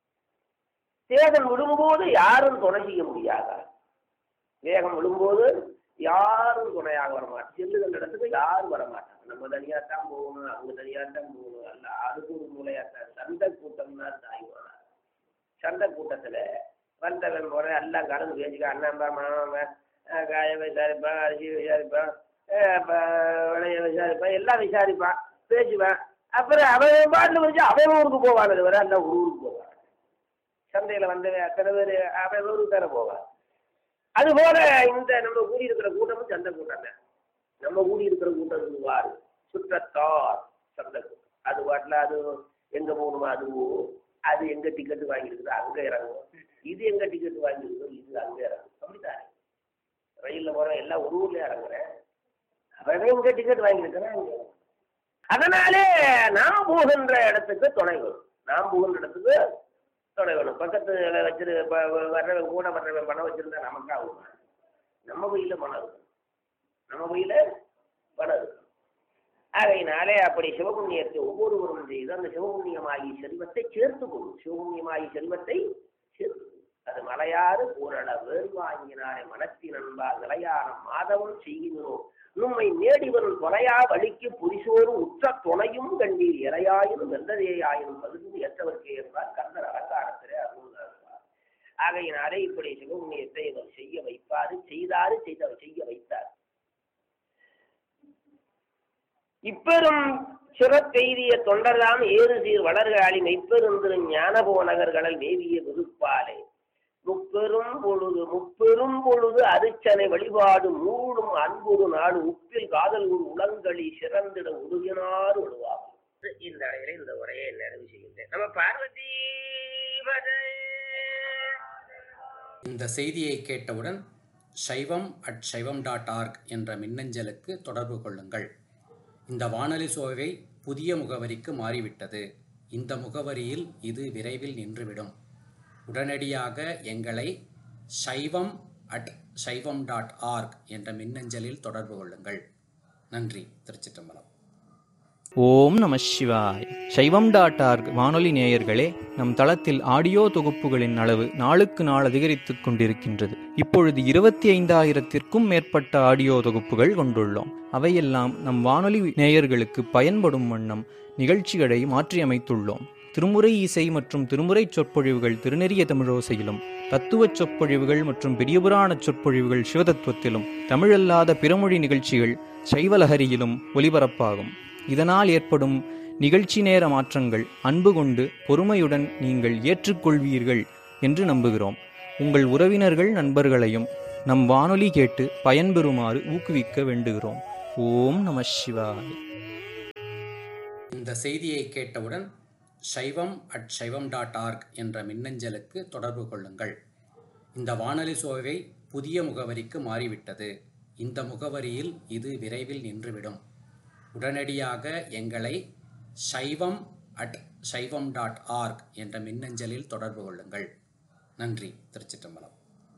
தேகம் விடும்போது யாரும் துணை செய்ய முடியாதா? தேகம் விடும்போது யாரும் துணையாக வரமாட்டாங்க. செல்லுகின்ற இடத்துக்கு யாரும் வரமாட்டாங்க. நம்ம தனியாத்தான் போகணும், அவங்க தனியாத்தான் போகணும். அல்ல, அதுக்கு ஒரு மூலையாத்தான். சண்டை கூட்டம் தான் தாய்வானா. சண்டை கூட்டத்துல வந்தவன் போற எல்லாம் கலந்து பேசிக்க, அண்ணன்பா மாமா காய விசாரிப்பான், அரிசி விசாரிப்பான், விளைய விசாரிப்பான், எல்லாம் விசாரிப்பான், பேசுவான். அப்புறம் அவன் பாட்டில் வச்சு அவன் ஊருக்கு போவான். அது வர அந்த ஊருக்கு போவான். சந்தையில வந்தவன் அத்தனை பேர் அவன் ஊருக்கு தானே போவான். அது போல இந்த நம்ம கூடி இருக்கிற கூட்டமும் சந்தை கூட்டம் தான். நம்ம கூடி இருக்கிற கூட்டம் வாரு சுற்றத்தார் சந்தை கூட்டம். அது பாட்டில் அது எங்க போகணுமோ அதுவோ, அது எங்க டிக்கெட்டு வாங்கியிருக்குதோ அங்க இறங்கும், இது எங்க டிக்கெட் வாங்கியிருக்கோ இது அங்க இறங்கும். அப்படித்தானே ரயில்ல போற எல்லாம் ஒரு ஊர்ல இறங்குறேன், அவன் எங்க டிக்கெட் வாங்கியிருக்கிறேன் அங்க. அதனாலே நாம் போகின்ற இடத்துக்கு துணை வேணும், நாம் போகின்ற இடத்துக்கு துணை வேணும். பக்கத்து வச்சிரு வர்றவன் கூட வர்றவன் பணம் வச்சிருந்தா நமக்கு ஆகும். நம்ம கையில பணம் இருக்கும், நம்ம கையில பணம் இருக்கும். ஆகையினாலே அப்படி சிவபுண்ணியத்தை ஒவ்வொருவரும் செய்து அந்த சிவபுண்ணியமாகி செல்வத்தை சேர்த்து கொள்ளும். சிவபுண்ணியமாகி செல்வத்தை சேர்த்து அது மலையாறு பூரண வேறு வாங்கினாரே மனத்தின் அன்பா நிலையான மாதவன் செய்கிறோம் நும்மை நேடிவரும் தொலையா வழிக்கு புரிசோரும் உற்ற துணையும் கண்டீர் இறையாயினும் வெந்ததையாயினும் பகுதி ஏற்றவர்க்கே என்றார் கந்தர் அலங்காரத்திலே அருள்வார். ஆகையினாலே இப்படி சிவபுண்ணியத்தை இவர் செய்ய வைப்பாரு, செய்தாரு, செய்தவர் செய்ய வைத்தார். இப்பெரும் சிறப்பெய்திய தொண்டர்தாம் ஏறு சீர் வளர்காலி மெய்ப்பெருந்திரு ஞானபோ நகர்களில் மேவிய விருப்பாலே முப்பெரும் பொழுது முப்பெரும் பொழுது அரிச்சனை வழிபாடு மூடும் அன்புடு நாடு உப்பில் காதல் ஒரு உளங்களி சிறந்திட உருகினார் உழுவாகும். இந்த அறையில இந்த உரையை நிறைவு செய்கின்றேன். நம்ம பார்வதி இந்த செய்தியை கேட்டவுடன் சைவம் அட் சைவம் டாட் ஆர்க் என்ற மின்னஞ்சலுக்கு தொடர்பு கொள்ளுங்கள். இந்த வானொலி சோவை புதிய முகவரிக்கு மாறிவிட்டது. இந்த முகவரியில் இது விரைவில் நின்றுவிடும். உடனடியாக எங்களை சைவம் அட் சைவம் டாட் ஆர்க் என்ற மின்னஞ்சலில் தொடர்பு கொள்ளுங்கள். நன்றி. திருச்சிற்றம்பலம். ஓம் நம சிவாய். சைவம் டாட் ஆர்க் வானொலி நேயர்களே, நம் தளத்தில் ஆடியோ தொகுப்புகளின் அளவு நாளுக்கு நாள் அதிகரித்துக் கொண்டிருக்கின்றது. இப்பொழுது இருபத்தி ஐந்தாயிரத்திற்கும் மேற்பட்ட ஆடியோ தொகுப்புகள் கொண்டுள்ளோம். அவையெல்லாம் நம் வானொலி நேயர்களுக்கு பயன்படும் வண்ணம் நிகழ்ச்சிகளை மாற்றியமைத்துள்ளோம். திருமுறை இசை மற்றும் திருமுறை சொற்பொழிவுகள் திருநெறிய தமிழோசையிலும், தத்துவ சொற்பொழிவுகள் மற்றும் பெரியபுராண சொற்பொழிவுகள் சிவதத்துவத்திலும், தமிழல்லாத பிறமொழி நிகழ்ச்சிகள் சைவலஹரியிலும் ஒலிபரப்பாகும். இதனால் ஏற்படும் நிகழ்ச்சி நேர மாற்றங்கள் அன்பு கொண்டு பொறுமையுடன் நீங்கள் ஏற்றுக்கொள்வீர்கள் என்று நம்புகிறோம். உங்கள் உறவினர்கள் நண்பர்களையும் நம் வானொலி கேட்டு பயன்பெறுமாறு ஊக்குவிக்க வேண்டுகிறோம். ஓம் நம சிவாய. இந்த செய்தியை கேட்டவுடன் சைவம் அட் சைவம் டாட் ஆர்க் என்ற மின்னஞ்சலுக்கு தொடர்பு கொள்ளுங்கள். இந்த வானொலி சோவை புதிய முகவரிக்கு மாறிவிட்டது. இந்த முகவரியில் இது விரைவில் நின்றுவிடும். உடனடியாக எங்களை சைவம் அட் சைவம் டாட் ஆர்க் என்ற மின்னஞ்சலில் தொடர்பு கொள்ளுங்கள். நன்றி. திருச்சிற்றம்பலம்.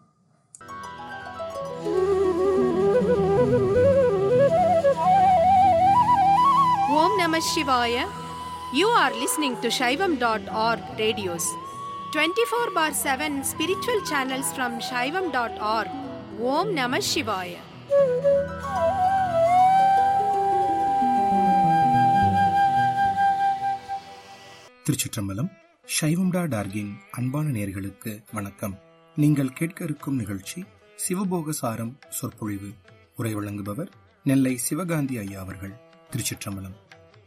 Om Namah Shivaya. You are listening to Shaivam dot org radios. twenty-four bar seven spiritual channels from Shaivam dot org. Om Namah Shivaya. திருச்சிற்றம்பலம். சைவம் டாட் ஆர்கின் அன்பான நேயர்களுக்கு வணக்கம். நீங்கள் கேட்க இருக்கும் நிகழ்ச்சி சிவபோகசாரம் சொற்பொழிவு. உரை வழங்குபவர் நெல்லை சிவகாந்தி ஐயா அவர்கள். திருச்சிற்றம்பலம்.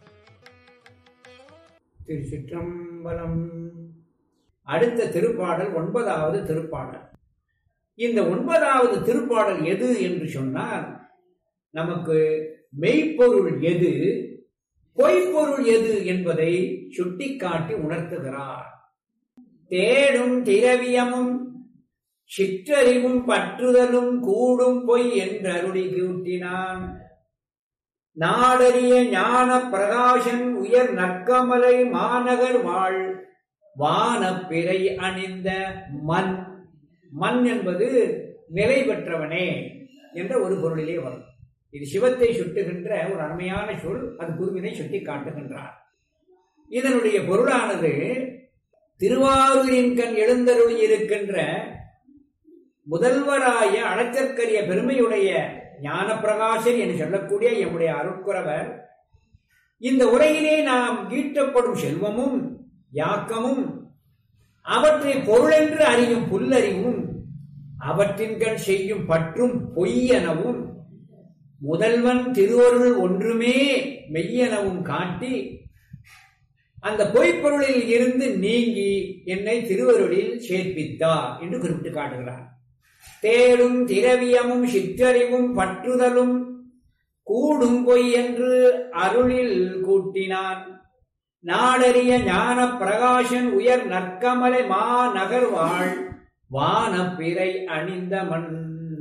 திருச்சிற்றம்பலம். அடுத்த திருப்பாடல் ஒன்பதாவது திருப்பாடல். இந்த ஒன்பதாவது திருப்பாடல் எது என்று சொன்னால், நமக்கு மெய்ப்பொருள் எது, பொய்ப்பொருள் எது என்பதை சுட்டிக்காட்டி உணர்த்துகிறார். தேடும் திரவியமும் சிற்றறிவும் பற்றுதலும் கூடும் பொய் என்று அருளி கூட்டினான். நாடறிய ஞான பிரகாசன் உயர் நற்கமலை மாநகர் வாழ் வானப்பிறை அணிந்த மண். மண் என்பது நிலை பெற்றவனே என்ற ஒரு பொருளிலே வரும். இது சிவத்தை சுட்டுகின்ற ஒரு அருமையான சொல். அது குருவினை சுட்டி காட்டுகின்றார். இதனுடைய பொருளானது, திருவாரூரின் கண் எழுந்தருளி இருக்கின்ற முதல்வராய அளச்சற்கரிய பெருமையுடைய ஞான பிரகாசன் என்று சொல்லக்கூடிய எம்முடைய அருட்குரவர், இந்த உரையிலே நாம் ஈட்டப்படும் செல்வமும் யாக்கமும் அவற்றை பொருளென்று அறியும் புல்லறிவும் அவற்றின் கண் செய்யும் பற்றும் பொய்யெனவும் முதல்வன் திருவருள் ஒன்றுமே மெய்யெனவும் காட்டி அந்த பொய்ப்பொருளில் இருந்து நீங்கி என்னை திருவருளில் சேர்ப்பித்தார் என்று குறிப்பிட்டு காட்டுகிறார். தேடும் திரவியமும் சிற்றறிவும் பற்றுதலும் கூடும் பொய் என்று அருளில் கூட்டினான். நாடறிய ஞான பிரகாசன் உயர் நற்கமலை மா நகர் வாழ் வானப்பிறை அணிந்த மண்.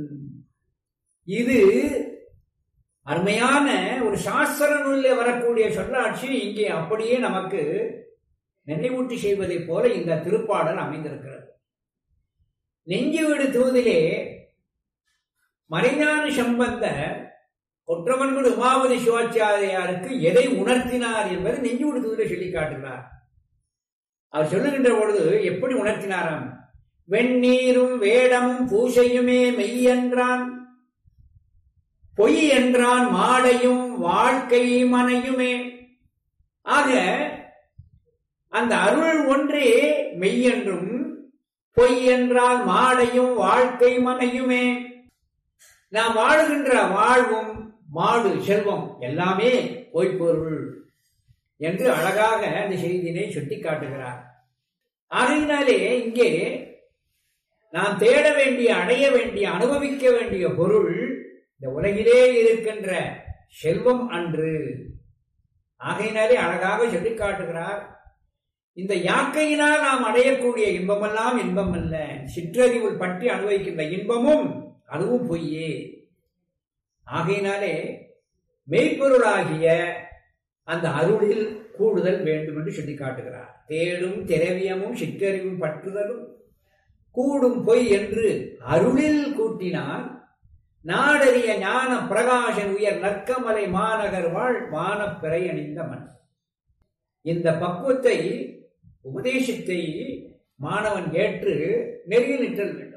இது அருமையான ஒரு சாஸ்திர நூலில் வரக்கூடிய சொல்லாட்சி இங்கே அப்படியே நமக்கு நினைவூட்டி செய்வதைப் போல இந்த திருப்பாடல் அமைந்திருக்கிறது. நெஞ்சு வீடு தூதிலே மறைஞான சம்பந்தர் கொற்றவன்குடி உமாபதி சிவாச்சாரியாருக்கு எதை உணர்த்தினார் என்பதை நெஞ்சு வீடு தூதிலே சொல்லி காட்டுகிறார். அவர் சொல்லுகின்ற பொழுது எப்படி உணர்த்தினாராம்? வெண்ணீரும் வேடமும் பூசையுமே மெய் என்றான், பொய் என்றான் மாடையும் வாழ்க்கை மனையுமே. ஆக அந்த அருள் ஒன்றே மெய் என்றும், பொய் என்றால் மாடையும் வாழ்க்கை மனையுமே. நாம் வாழுகின்ற வாழ்வும் மாடு செல்வம் எல்லாமே பொய்ப்பொருள் என்று அழகாக அந்த செய்தியினை சுட்டி காட்டுகிறார். ஆகையினாலே இங்கே நாம் தேட வேண்டிய, அடைய வேண்டிய, அனுபவிக்க வேண்டிய பொருள் இந்த உலகிலே இருக்கின்ற செல்வம் அன்று. ஆகையினாலே அழகாக சொல்லி காட்டுகிறார், இந்த யாக்கையினால் நாம் அடையக்கூடிய இன்பமெல்லாம் இன்பம் அல்ல, சிற்றறிவுள் பற்றி அனுபவிக்கின்ற இன்பமும் அதுவும் பொய்யே. ஆகையினாலே மெய்ப்பொருளாகிய அந்த அருளில் கூடுதல் வேண்டும் என்று சொல்லி காட்டுகிறார். தேடும் திரவியமும் சிற்றறிவும் பற்றுதலும் கூடும் பொய் என்று அருளில் கூட்டினான். நாடறிய ஞான பிரகாசன் உயர் நற்கமலை மாநகர் வாழ் வானப்பிறை அணிந்த மண். இந்த பக்குவத்தை, உபதேசத்தை மாணவன் ஏற்று நெறியில் நிற்றல் வேண்டும்.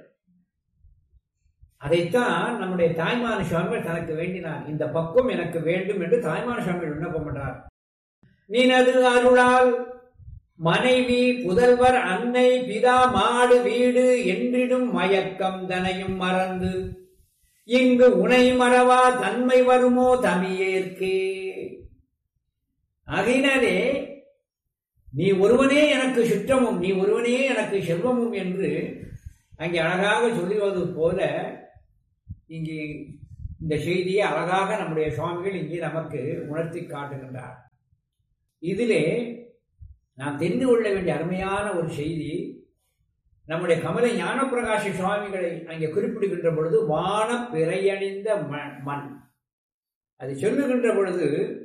அதைத்தான் நம்முடைய தாய்மான சுவாமிகள் தனக்கு வேண்டினார். இந்த பக்குவம் எனக்கு வேண்டும் என்று தாய்மான சுவாமிகள் விண்ணப்பம் பண்றார். நினது அருளால் மனைவி புதல்வர் அன்னை பிதா மாடு வீடு என்றிடும் மயக்கம் தனையும் மறந்து இங்கு உனை மறவா தன்மை வருமோ தமியேற்கே. ஆகையினாலே நீ ஒருவனே எனக்கு சுற்றமும், நீ ஒருவனே எனக்கு செல்வமும் என்று அங்கே அழகாக சொல்லுவது போல இங்கே இந்த செய்தியை அழகாக நம்முடைய சுவாமிகள் இங்கே நமக்கு உணர்த்தி காட்டுகின்றார். இதிலே நாம் தெரிந்து கொள்ள வேண்டிய அருமையான ஒரு செய்தி, நம்முடைய கமலை ஞானப்பிரகாஷ சுவாமிகளை அங்கே குறிப்பிடுகின்ற பொழுது வான பிறையணிந்த மண், அதை சொல்லுகின்ற பொழுது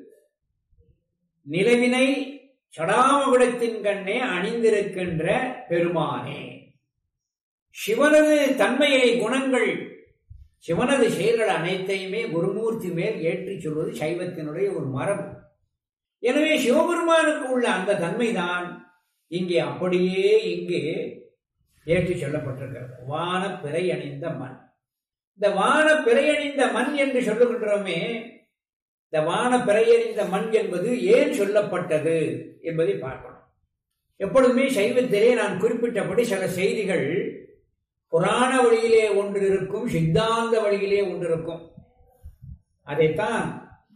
நிலவினை சடாமகுடத்தின் கண்ணே அணிந்திருக்கின்ற பெருமானே, சிவனது தன்மையை குணங்கள் சிவனது செயல்கள் அனைத்தையுமே குருமூர்த்தி மேல் ஏற்றி சொல்வது சைவத்தினுடைய ஒரு மரபு. எனவே சிவபெருமானுக்கு உள்ள அந்த தன்மைதான் இங்கே அப்படியே இங்கே ஏற்றி சொல்லப்பட்டிருக்கிறது. வான பிறை அணிந்த மண். இந்த வான பிறை அணிந்த மண் என்று சொல்லுகின்றோமே, இந்த வான பிறை அணிந்த மண் என்பது ஏன் சொல்லப்பட்டது என்பதை பார்க்கணும். எப்பொழுதுமே சைவத்திலே நான் குறிப்பிட்டபடி சில செய்திகள் புராண வழியிலே ஒன்று இருக்கும், சித்தாந்த வழியிலே ஒன்று இருக்கும். அதைத்தான்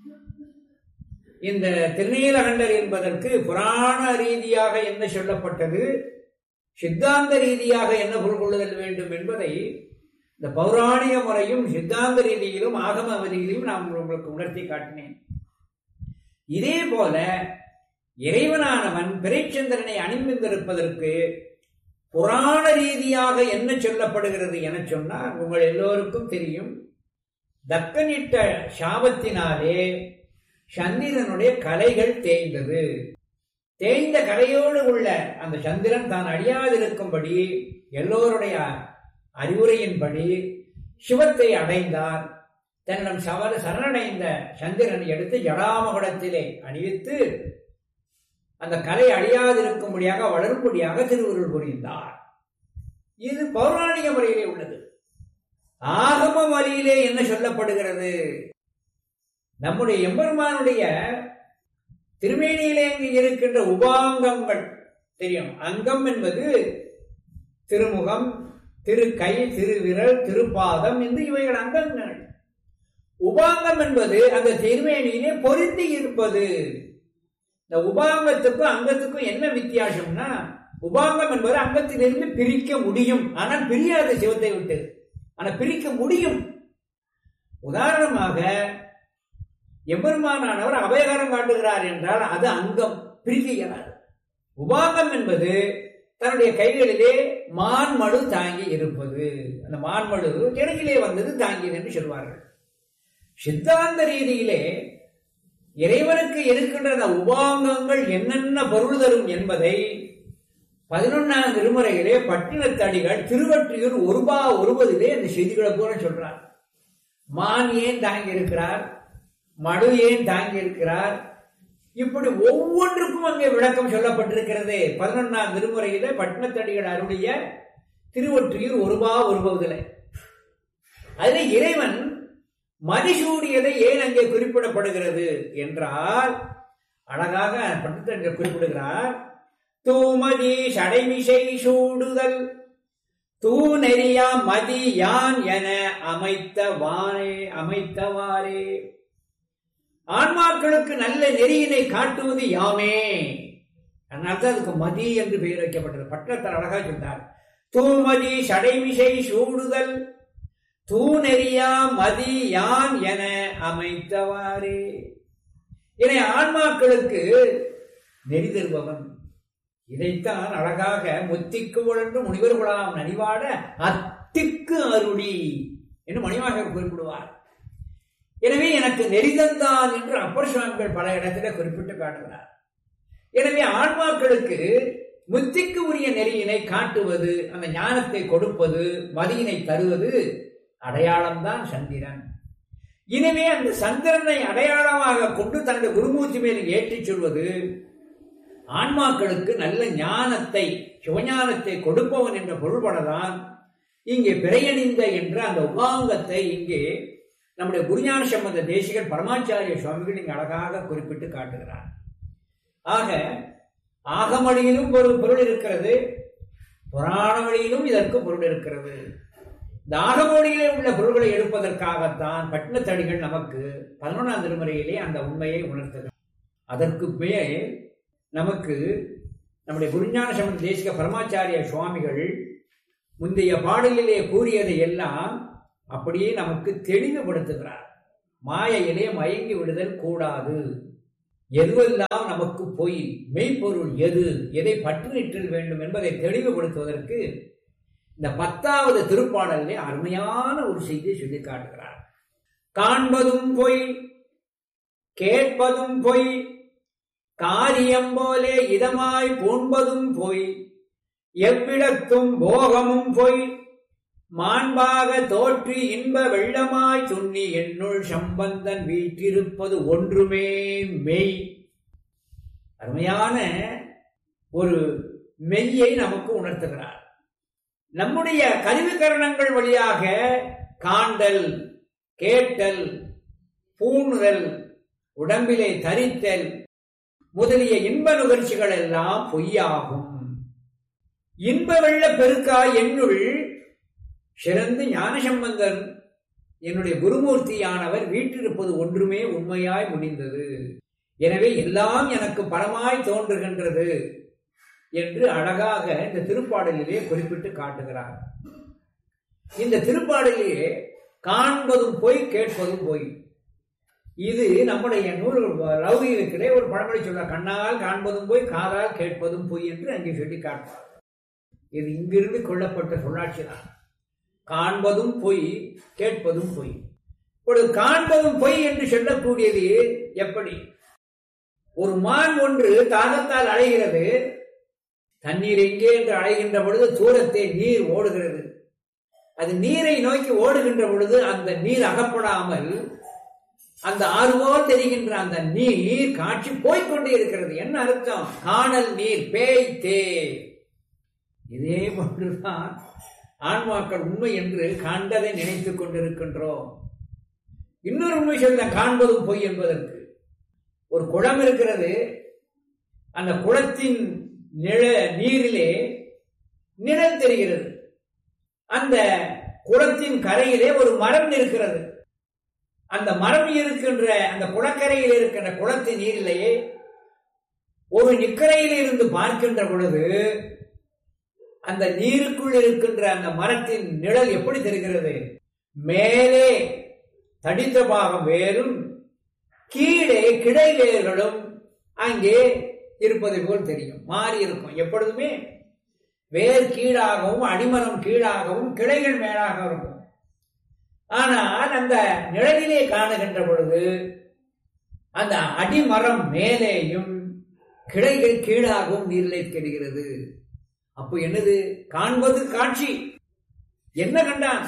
இந்த திருநீலகண்டர் என்பதற்கு புராண ரீதியாக என்ன சொல்லப்பட்டது, சித்தாந்த ரீதியாக என்ன பொருள் கொள்ளுதல் வேண்டும் என்பதை இந்த பௌராணிக முறையும் சித்தாந்த ரீதியிலும் ஆகம அவதியிலும் நான் உங்களுக்கு உணர்த்தி காட்டினேன். இதே போல இறைவனானவன் பிறைச்சந்திரனை அணிந்திருப்பதற்கு புராண ரீதியாக என்ன சொல்லப்படுகிறது என சொன்னால், உங்கள் எல்லோருக்கும் தெரியும், தக்கனிட்ட சாபத்தினாலே சந்திரனுடைய கலைகள் தேய்ந்தது. தேய்ந்த கலையோடு உள்ள அந்த சந்திரன் தான் அழியாதிருக்கும்படி எல்லோருடைய அறிவுரையின்படி சிவத்தை அடைந்தார். தன்னிடம் சவர சரணடைந்த சந்திரனை எடுத்து ஜடாமகுடத்திலே அணிவித்து அந்த கலை அழியாதிருக்கும்படியாக வளரும்படியாக திருவுருள் புரிந்தார். இது பௌராணிக முறையிலே உள்ளது. ஆகம வழியிலே என்ன சொல்லப்படுகிறது, நம்முடைய எம்பெருமானுடைய திருமேனியிலே இருக்கின்ற உபாங்கங்கள் தெரியும். அங்கம் என்பது திருமுகம், திருக்கை, திருவிரல், திருப்பாதம் என்று இவைகள் அங்கங்கள். உபாங்கம் என்பது அந்த திருமேனியிலே பொருந்தி இருப்பது. இந்த உபாங்கத்துக்கும் அங்கத்துக்கும் என்ன வித்தியாசம்னா, உபாங்கம் என்பது அங்கத்திலிருந்து பிரிக்க முடியும், ஆனால் பிரியாத சிவத்தை விட்டு. ஆனா பிரிக்க முடியும். உதாரணமாக எம்பெருமானானவர் அபயகரம் காட்டுகிறார் என்றால் அது அங்கம், பிரிக்க இயலாது. உபாங்கம் என்பது தன்னுடைய கைகளிலே மான்மடு தாங்கி இருப்பது. அந்த மான்மடு கிழக்கிலே வந்தது தாங்கியது என்று சொல்வார்கள். சித்தாந்த ரீதியிலே இறைவனுக்கு இருக்கின்ற அந்த உபாங்கங்கள் என்னென்ன பொருள் தரும் என்பதை பதினொன்னாம் திருமுறையிலே பட்டினத்தடிகள் திருவற்றியூர் ஒருபா ஒருவதிலே அந்த செய்திகளை கூட சொல்றார். மான் ஏன் தாங்கி இருக்கிறார், மடு ஏன் தாங்கி இருக்கிறார், இப்படி ஒவ்வொன்றுக்கும் அங்கே விளக்கம் சொல்லப்பட்டிருக்கிறது. பதினொன்னாம் திருமுறையிலே பட்டினத்தடிகள் அருடைய திருவற்றியூர் ஒருபா ஒருபதிலே. அதில் இறைவன் மதிசூடியதை ஏன் அங்கே குறிப்பிடப்படுகிறது என்றால், அழகாக பட்டினத்தடிகள் குறிப்பிடுகிறார். தூமதி சடைமிசை சூடுதல் தூ நெறியா மதி யான் என அமைத்த வானே அமைத்தவாறே. ஆன்மாக்களுக்கு நல்ல நெறியினை காட்டுவது யாமே. அதனால்தான் அதுக்கு மதி என்று பெயர் வைக்கப்பட்டது. பட்டத்தர் அழகா சொன்னார். தூமதி சடைமிசை சூடுதல் தூ நெறியா மதி யான் என அமைத்தவாறே. இதை ஆன்மாக்களுக்கு நெறி தருபவன். இதைத்தான் அழகாக முத்திக்கு உழன்று முனிவர்களாம் நனிவாட அத்திக்கு அருளி என்று மணிவாக குறிப்பிடுவார். எனவே எனக்கு நெறிதந்தான் என்று அப்பர் சுவாமிகள் பல இடத்திலே குறிப்பிட்டு காட்டுகிறார். எனவே ஆன்மாக்களுக்கு முத்திக்கு உரிய நெறியினை காட்டுவது, அந்த ஞானத்தை கொடுப்பது, மதியினை தருவது அடையாளம்தான் சந்திரன். எனவே அந்த சந்திரனை அடையாளமாக கொண்டு தன்னுடைய குருமூர்த்தி மேல் ஏற்றிச் சொல்வது ஆன்மாக்களுக்கு நல்ல ஞானத்தை, சிவஞானத்தை கொடுப்பவன் என்ற பொருள்படதான் இங்கே பிறையணிந்த என்ற அந்த உபாங்கத்தை இங்கே நம்முடைய குருஞான சம்பந்த தேசிகர் பரமாச்சாரிய சுவாமிகள் இங்கு அழகாக குறிப்பிட்டு காட்டுகிறார். ஆக ஆகமொழியிலும் ஒரு பொருள் இருக்கிறது, புராண வழியிலும் இதற்கு பொருள் இருக்கிறது. இந்த ஆகமொழியிலே உள்ள பொருள்களை எடுப்பதற்காகத்தான் பட்டினத்தடிகள் நமக்கு பதினொன்றாம் திருமுறையிலே அந்த உண்மையை உணர்த்துகிறார். அதற்கு மேல் நமக்கு நம்முடைய குருஞான சம்பந்த தேசிக பரமாச்சாரிய சுவாமிகள் முந்தைய பாடலிலே கூறியதை எல்லாம் அப்படியே நமக்கு தெளிவுபடுத்துகிறார். மாயையிலே மயங்கி விடுதல் கூடாது. எதுவெல்லாம் நமக்கு பொய், மெய்ப்பொருள் எது, எதை பற்று நிற்றல் வேண்டும் என்பதை தெளிவுபடுத்துவதற்கு இந்த பத்தாவது திருப்பாடலிலே அருமையான ஒரு செய்தியை சொல்லி காட்டுகிறார். காண்பதும் பொய், கேட்பதும் பொய், காரியம் போலே இதமாய் பூண்பதும் பொய், எவ்விடத்தும் போகமும் பொய், மாண்பாக தோற்றி இன்ப வெள்ளமாய் துண்ணி என்னுள் சம்பந்தன் வீற்றிருப்பது ஒன்றுமே மெய். அருமையான ஒரு மெய்யை நமக்கு உணர்த்துகிறார். நம்முடைய கருவிகரணங்கள் வழியாக காண்டல், கேட்டல், பூணுதல், உடம்பிலே தரித்தல் முதலிய இன்ப நுகர்ச்சிகள் எல்லாம் பொய்யாகும். இன்ப வெள்ள பெருக்காய் என்னுள் சிறந்து ஞானசம்பந்தர் என்னுடைய குருமூர்த்தியானவர் வீற்றிருப்பது ஒன்றுமே உண்மையாய் முடிந்தது. எனவே எல்லாம் எனக்கு பரமாய் தோன்றுகின்றது என்று அழகாக இந்த திருப்பாடலிலே குறிப்பிட்டு காட்டுகிறார். இந்த திருப்பாடலிலே காண்பதும் பொய், கேட்பதும் பொய். இது நம்முடைய நூல் லௌகீகத்திலே ஒரு பழமொழி சொல்ல, கண்ணால் காண்பதும் பொய், காதால் கேட்பதும் பொய் என்று அங்கே சொல்லி காட்டுவார். இது இங்கிருந்து கொள்ளப்பட்ட சொல்லாட்சி தான். காண்பதும் பொய், கேட்பதும் பொய். இப்பொழுது காண்பதும் பொய் என்று சொல்லக்கூடியது எப்படி? ஒரு மான் ஒன்று தாகத்தால் அலைகிறது. தண்ணீர் எங்கே என்று அலைகின்ற பொழுது தூரத்தே நீர் ஓடுகிறது. அது நீரை நோக்கி ஓடுகின்ற பொழுது அந்த நீர் அகப்படாமல் அந்த ஆறுபோல் தெரிகின்ற அந்த நீர் காட்சி போய்கொண்டே இருக்கிறது. என்ன அர்த்தம்? காணல் நீர் பேய் தே. இதே போன்றுதான் ஆன்மாக்கள் உண்மை என்று கண்டதை நினைத்துக் கொண்டிருக்கின்றோம். இன்னொரு உண்மை சொல்ல, காண்பதும் பொய் என்பதற்கு ஒரு குளம் இருக்கிறது. அந்த குளத்தின் நிழ நீரிலே நிழல் தெரிகிறது. அந்த குளத்தின் கரையிலே ஒரு மரம் இருக்கிறது. அந்த மரம் இருக்கின்ற அந்த குளக்கரையில் இருக்கின்ற குளத்தின் நீரிலேயே ஒரு நிக்கரையில் இருந்து பார்க்கின்ற பொழுது அந்த நீருக்குள் இருக்கின்ற அந்த மரத்தின் நிழல் எப்படி தெரிகிறது? மேலே தடித்த பாகம் வேறும் கீழே கிளை வேர்களும் அங்கே இருப்பதை போல் தெரியும். மாறி இருக்கும். எப்பொழுதுமே வேர் கீழாகவும் அடிமரம் கீழாகவும் கிளைகள் மேலாக இருக்கும். ஆனால் அந்த நிழலிலே காணுகின்ற பொழுது அந்த அடிமரம் மேலேயும் கிளைகள் கீழாகவும் நீரிலே தெரிகிறது. அப்போ என்னது? காண்பது காட்சி. என்ன கண்டான்?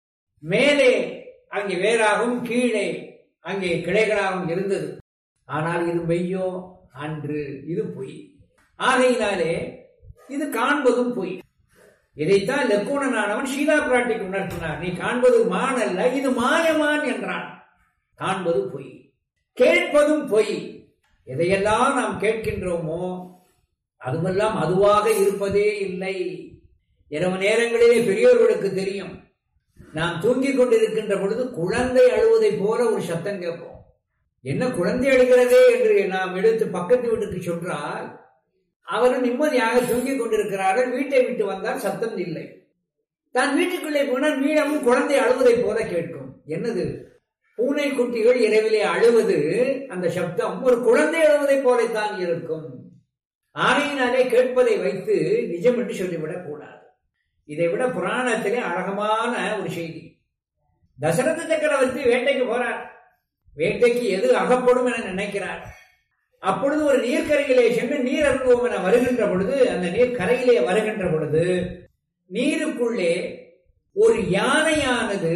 மேலே அங்கே வேறாகவும் கீழே அங்கே கிளைகளாகவும் இருந்தது. ஆனால் இது மெய்யோ? அன்று. இது பொய். ஆகையினாலே இது காண்பதும் பொய். இதைத்தான் லெக்கூணனானவன் சீதா பிராட்டிக்கு உணர்த்தினார். நீ காண்பது மான் அல்ல, இது மாயமான் என்றான். காண்பது பொய், கேட்பதும் பொய். எதையெல்லாம் நாம் கேட்கின்றோமோ அதுவெல்லாம் அதுவாக இருப்பதே இல்லை. இரவு நேரங்களிலே பெரியோர்களுக்கு தெரியும், நாம் தூங்கிக் கொண்டிருக்கின்ற பொழுது குழந்தை அழுவதை போல ஒரு சத்தம் கேட்போம். என்ன குழந்தை அழுகிறதே என்று நாம் எடுத்து பக்கத்து வீட்டுக்கு சொன்னால் அவர்கள் நிம்மதியாக தூங்கிக் கொண்டிருக்கிறார்கள். வீட்டை விட்டு வந்தால் சத்தம் இல்லை. தான் வீட்டுக்குள்ளே போனால் மீளமும் குழந்தை அழுவதை போல கேட்கும். என்னது? பூனை குட்டிகள் இரவிலே அழுவது, அந்த சப்தம் ஒரு குழந்தை அழுவதை போலத்தான் இருக்கும். ஆகையினாலே கேட்பதை வைத்து நிஜம் என்று சொல்லிவிடக் கூடாது. இதை விட புராணத்திலே அழகமான ஒரு செய்தி. தசரத சக்கரவர்த்தி வேட்டைக்கு போறார். வேட்டைக்கு எது அகப்படும் என நினைக்கிறார். அப்பொழுது ஒரு நீர்க்கரையிலே சென்று நீர் அருந்துவோம் என வருகின்ற பொழுது, அந்த நீர் கரையிலே வருகின்ற பொழுது நீருக்குள்ளே ஒரு யானையானது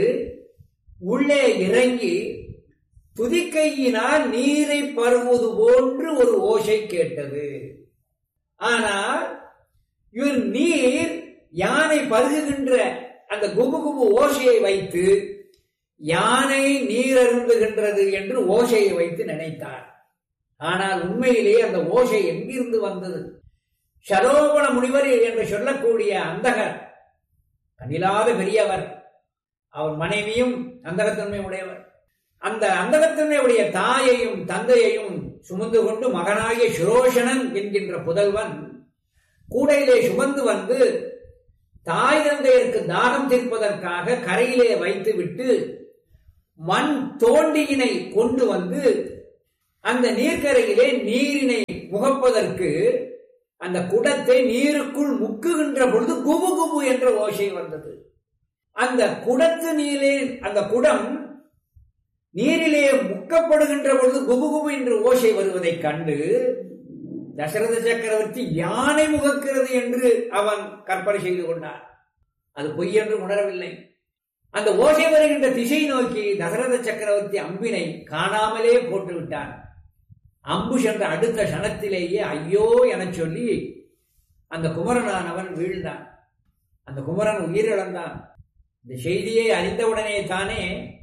உள்ளே இறங்கி துதிக்கையினால் நீரை பருவது போன்று ஒரு ஓசை கேட்டது. ஆனால் இவர் நீர் யானை பருகுகின்ற அந்த குபு குபு ஓசையை வைத்து யானை நீர் அருந்துகின்றது என்று ஓசையை வைத்து நினைத்தார். ஆனால் உண்மையிலே அந்த ஓசை எங்கிருந்து வந்தது? சரோபண முனிவர் என்று சொல்லக்கூடிய அந்தகர், கண்ணில்லாத பெரியவர், அவர் மனைவியும் அந்தகத்தன்மை உடையவர். அந்த அந்தகத்தன்மை உடைய தாயையும் தந்தையையும் சுமந்து கொண்டு மகனாகிய சுரோஷணன் என்கின்ற புதல்வன் கூடையிலே சுமந்து வந்து தாய் தந்தையருக்கு தாகம் தீர்ப்பதற்காக கரையிலே வைத்து விட்டு மண் தோண்டியினை கொண்டு வந்து அந்த நீர்க்கரையிலே நீரினை முகப்பதற்கு அந்த குடத்தை நீருக்குள் முக்குகின்ற பொழுது குபு குபு என்ற ஓசை வந்தது. அந்த குடத்து நீரே அந்த குடம் நீரிலே முக்கப்படுகின்ற பொழுது குபு குபு என்று ஓசை வருவதை கண்டு தசரத சக்கரவர்த்தி யானை முகக்கிறது என்று அவன் கற்பனை செய்து கொண்டான். அது பொய் என்று உணரவில்லை. அந்த ஓசை வருகின்ற திசை நோக்கி தசரத சக்கரவர்த்தி அம்பினை காணாமலே போட்டு விட்டான். அம்பு சென்ற அடுத்த கணத்திலேயே ஐயோ என சொல்லி அந்த குமரனானவன் வீழ்ந்தான். அந்த குமரன் உயிரிழந்தான். இந்த செய்தியை அறிந்தவுடனே தானே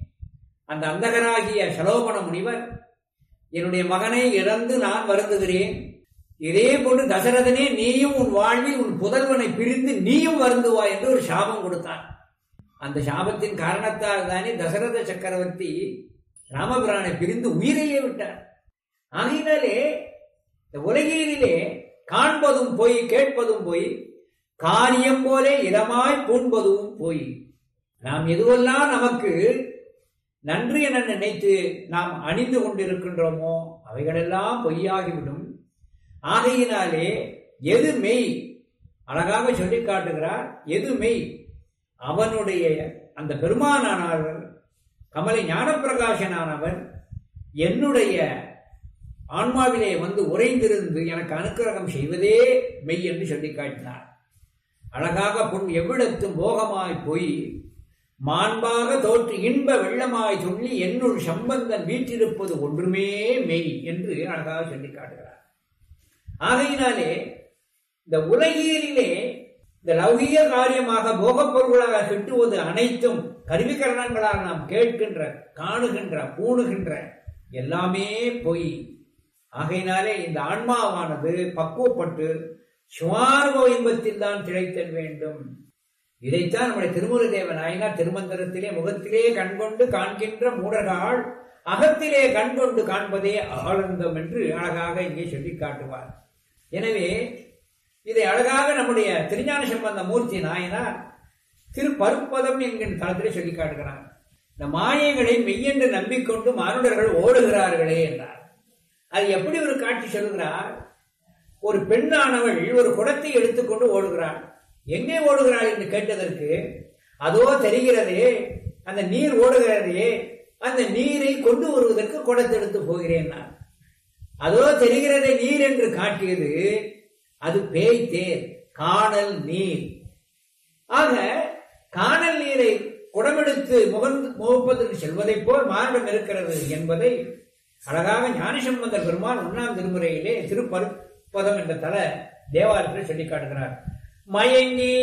அந்த அந்தகராகிய சலோபன முனிவர், என்னுடைய மகனை இழந்து நான் வருந்துகிறேன், இதே போன்று தசரதனே நீயும் உன் வாழ்வில் உன் புதல்வனை பிரிந்து நீயும் வருந்துவாய் என்று ஒரு சாபம் கொடுத்தான். அந்த சாபத்தின் காரணத்தால் தானே தசரத சக்கரவர்த்தி ராமபிரானை பிரிந்து உயிரையே விட்டார். ஆகையினாலே இந்த உலகிலே காண்பதும் போய், கேட்பதும் போய், காரியம் போல இடமாய் பூண்பதும் போய். நாம் எதுவெல்லாம் நமக்கு நன்றி என நினைத்து நாம் அணிந்து கொண்டிருக்கின்றோமோ அவைகளெல்லாம் பொய்யாகிவிடும். ஆகையினாலே எது மெய், அழகாக சொல்லி காட்டுகிறார். எது மெய், அவனுடைய அந்த பெருமானானவர் கமலை ஞானப்பிரகாசனானவர் என்னுடைய ஆன்மாவிலே வந்து உறைந்திருந்து எனக்கு அனுக்கிரகம் செய்வதே மெய் என்று சொல்லி காட்டினார். அழகாக பொன் எவ்விடத்தும் போகமாய் போய் மாண்பாக தோற்று இன்ப வெள்ளமாய் சொல்லி என்னுள் சம்பந்தன் வீற்றிருப்பது ஒன்றுமே மெய் என்று அழகாக சொல்லி காட்டுகிறார். ஆகையினாலே இந்த உலகியலிலே இந்த லௌகிய காரியமாக போகப் பொருள்களாக கிட்டுவது அனைத்தும் கருவிகரணங்களால் நாம் கேட்கின்ற, காணுகின்ற, பூணுகின்ற எல்லாமே பொய். ஆகையினாலே இந்த ஆன்மாவானது பக்குவப்பட்டு சுவார்வ இன்பத்தில் தான் திளைத்தல் வேண்டும். இதைத்தான் நம்முடைய திருமூல தேவ நாயனார் திருமந்திரத்திலே முகத்திலே கண்கொண்டு காண்கின்ற மூடர்கள் அகத்திலே கண்கொண்டு காண்பதே ஆனந்தம் என்று அழகாக இங்கே சொல்லி காட்டுவார். எனவே இதை அழகாக நம்முடைய திருஞான சம்பந்த மூர்த்தி நாயனார் திருப்பருப்பதம் என்கின்ற தளத்திலே சொல்லி காட்டுகிறார். இந்த மாயைகளை மெய்யென்று நம்பிக்கொண்டு மானுடர்கள் ஓடுகிறார்களே என்றார். அது எப்படி ஒரு காட்சி சொல்லுகிறார்? ஒரு பெண்ணானவள் ஒரு குடத்தை எடுத்துக்கொண்டு ஓடுகிறாள். எங்கே ஓடுகிறாள் என்று கேட்டதற்கு, அதோ தெரிகிறதே அந்த நீர் ஓடுகிறதே, அந்த நீரை கொண்டு வருவதற்கு குடத்தை எடுத்து போகிறேன். அதோ தெரிகிறதே நீர் என்று காட்டியது அது பேய் தேர், காணல் நீர். ஆக காணல் நீரை குடமெடுத்து முகந்து முகப்பதற்கு செல்வதை போல் மார்க்கம் இருக்கிறது என்பதை அழகாக ஞானசம்பந்தர் பெருமான் ஒன்னாம் திருமுறையிலே திருப்பருப்பதம் என்ற தல தேவாலயத்தில் சொல்லி காட்டுகிறார். மயங்கி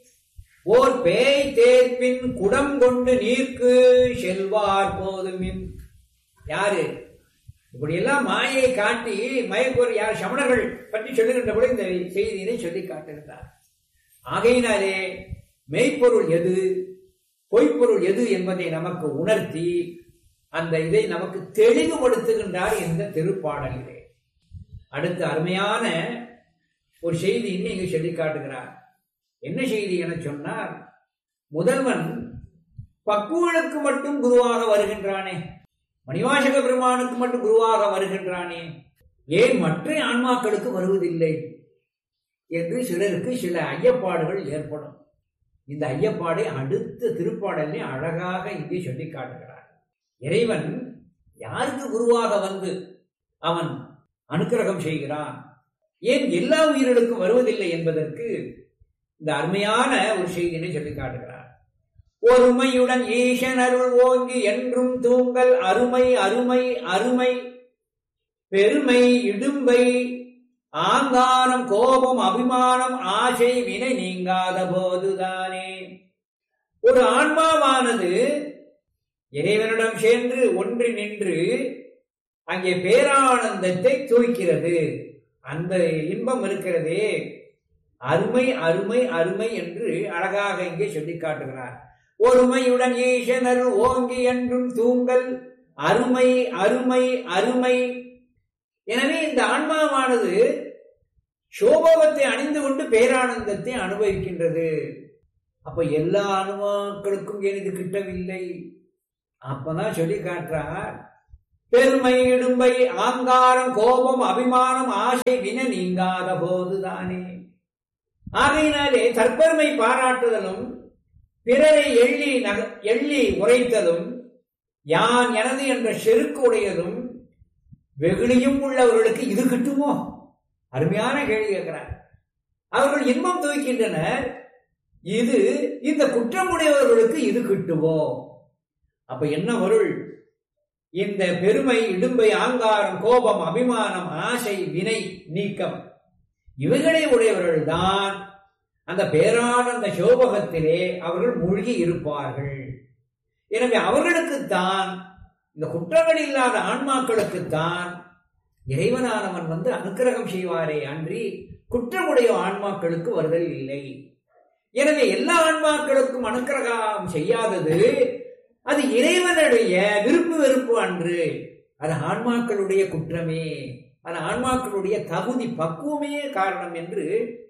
ஓர் பேய் தேர்ப்பின் குடம் கொண்டு நீர்க்கு செல்வார் போதுமின். யாரு இப்படி எல்லாம் மாயை காட்டி மயக்கோர் யார் சமணர்கள் பற்றி சொல்லுகின்ற போது இந்த செய்தியினை சொல்லி காட்டுகின்றார். ஆகையினாலே மெய்ப்பொருள் எது, பொய்ப்பொருள் எது என்பதை நமக்கு உணர்த்தி அந்த இதை நமக்கு தெளிவுபடுத்துகின்றார் இந்த திருப்பாடலிலே. அடுத்த அருமையான ஒரு செய்தியை இங்கு சொல்லி காட்டுகிறார். என்ன செய்தி என சொன்னார்? முதல்வன் பக்குவனுக்கு மட்டும் குருவாக வருகின்றானே, மணிவாசக பெருமானுக்கு மட்டும் குருவாக வருகின்றானே, ஏன் மற்ற ஆன்மாக்களுக்கு வருவதில்லை என்று சிலருக்கு சில ஐயப்பாடுகள் ஏற்படும். இந்த ஐயப்பாடை அடுத்த திருப்பாடலே அழகாக இங்கே சொல்லி காட்டுகிறார். இறைவன் யாருக்கு குருவாக வந்து அவன் அனுக்கிரகம் செய்கிறான், ஏன் எல்லா உயிர்களுக்கும் வருவதில்லை என்பதற்கு இந்த அருமையான ஒரு செய்தியை சொல்லி காட்டுகிறார். ஒருமையுடன் ஈசன் அருள் ஓங்கி என்றும் தூங்கல் அருமை அருமை அருமை பெருமை இடும்பை ஆங்காரம் கோபம் அபிமானம் ஆசை வினை நீங்காத போதுதானே. ஒரு ஆன்மாவானது இறைவனிடம் சென்று ஒன்றி நின்று அங்கே பேரானந்தத்தை தூய்க்கிறது. அந்த இன்பம் இருக்கிறதே அருமை அருமை அருமை என்று அழகாக இங்கே சொல்லி காட்டுகிறார். ஒருமையுடன் ஈசனர் ஓங்கி என்றும் தூங்கல் அருமை அருமை அருமை. எனவே இந்த ஆன்மாவானது சோபவத்தை அணிந்து கொண்டு பேரானந்தத்தை அனுபவிக்கின்றது. அப்ப எல்லா ஆன்மாக்களுக்கும் ஏன் இது கிட்டவில்லை? அப்பதான் சொல்லி காட்டுறார், பெருமை இடும்பை ஆங்காரம் கோபம் அபிமானம் ஆசை வின நீங்காத போதுதானே. ஆகையினாலே தற்பெருமை பாராட்டுதலும் பிறரை எள்ளி நக எள்ளி உரைத்ததும் யான் எனது என்ற செருக்கு உடையதும் வெகுளியும் உள்ளவர்களுக்கு இது கிட்டுமோ? அருமையான கேள்வி கேட்கிறார். அவர்கள் இன்பம் துவைக்கின்றனர், இது இந்த குற்றமுடையவர்களுக்கு இது கிட்டுமோ? அப்ப என்ன பொருள்? இந்த பெருமை இடும்பை ஆங்காரம் கோபம் அபிமானம் ஆசை வினை நீக்கம் இவைகளை உடையவர்கள் தான் அந்த பேரானந்த சோபகத்திலே அவர்கள் மூழ்கி இருப்பார்கள். எனவே அவர்களுக்குத்தான், இந்த குற்றங்கள் இல்லாத ஆன்மாக்களுக்குத்தான் இறைவனானவன் வந்து அனுக்கிரகம் செய்வாரே அன்றி குற்றமுடைய ஆன்மாக்களுக்கு வருதல் இல்லை. எனவே எல்லா ஆன்மாக்களுக்கும் அனுக்கிரகம் செய்யாதது அது இறைவனுடைய விருப்பு வெறுப்பு அன்று, அது ஆன்மாக்களுடைய குற்றமே, அது ஆன்மாக்களுடைய தகுதி பக்குவமே காரணம் என்று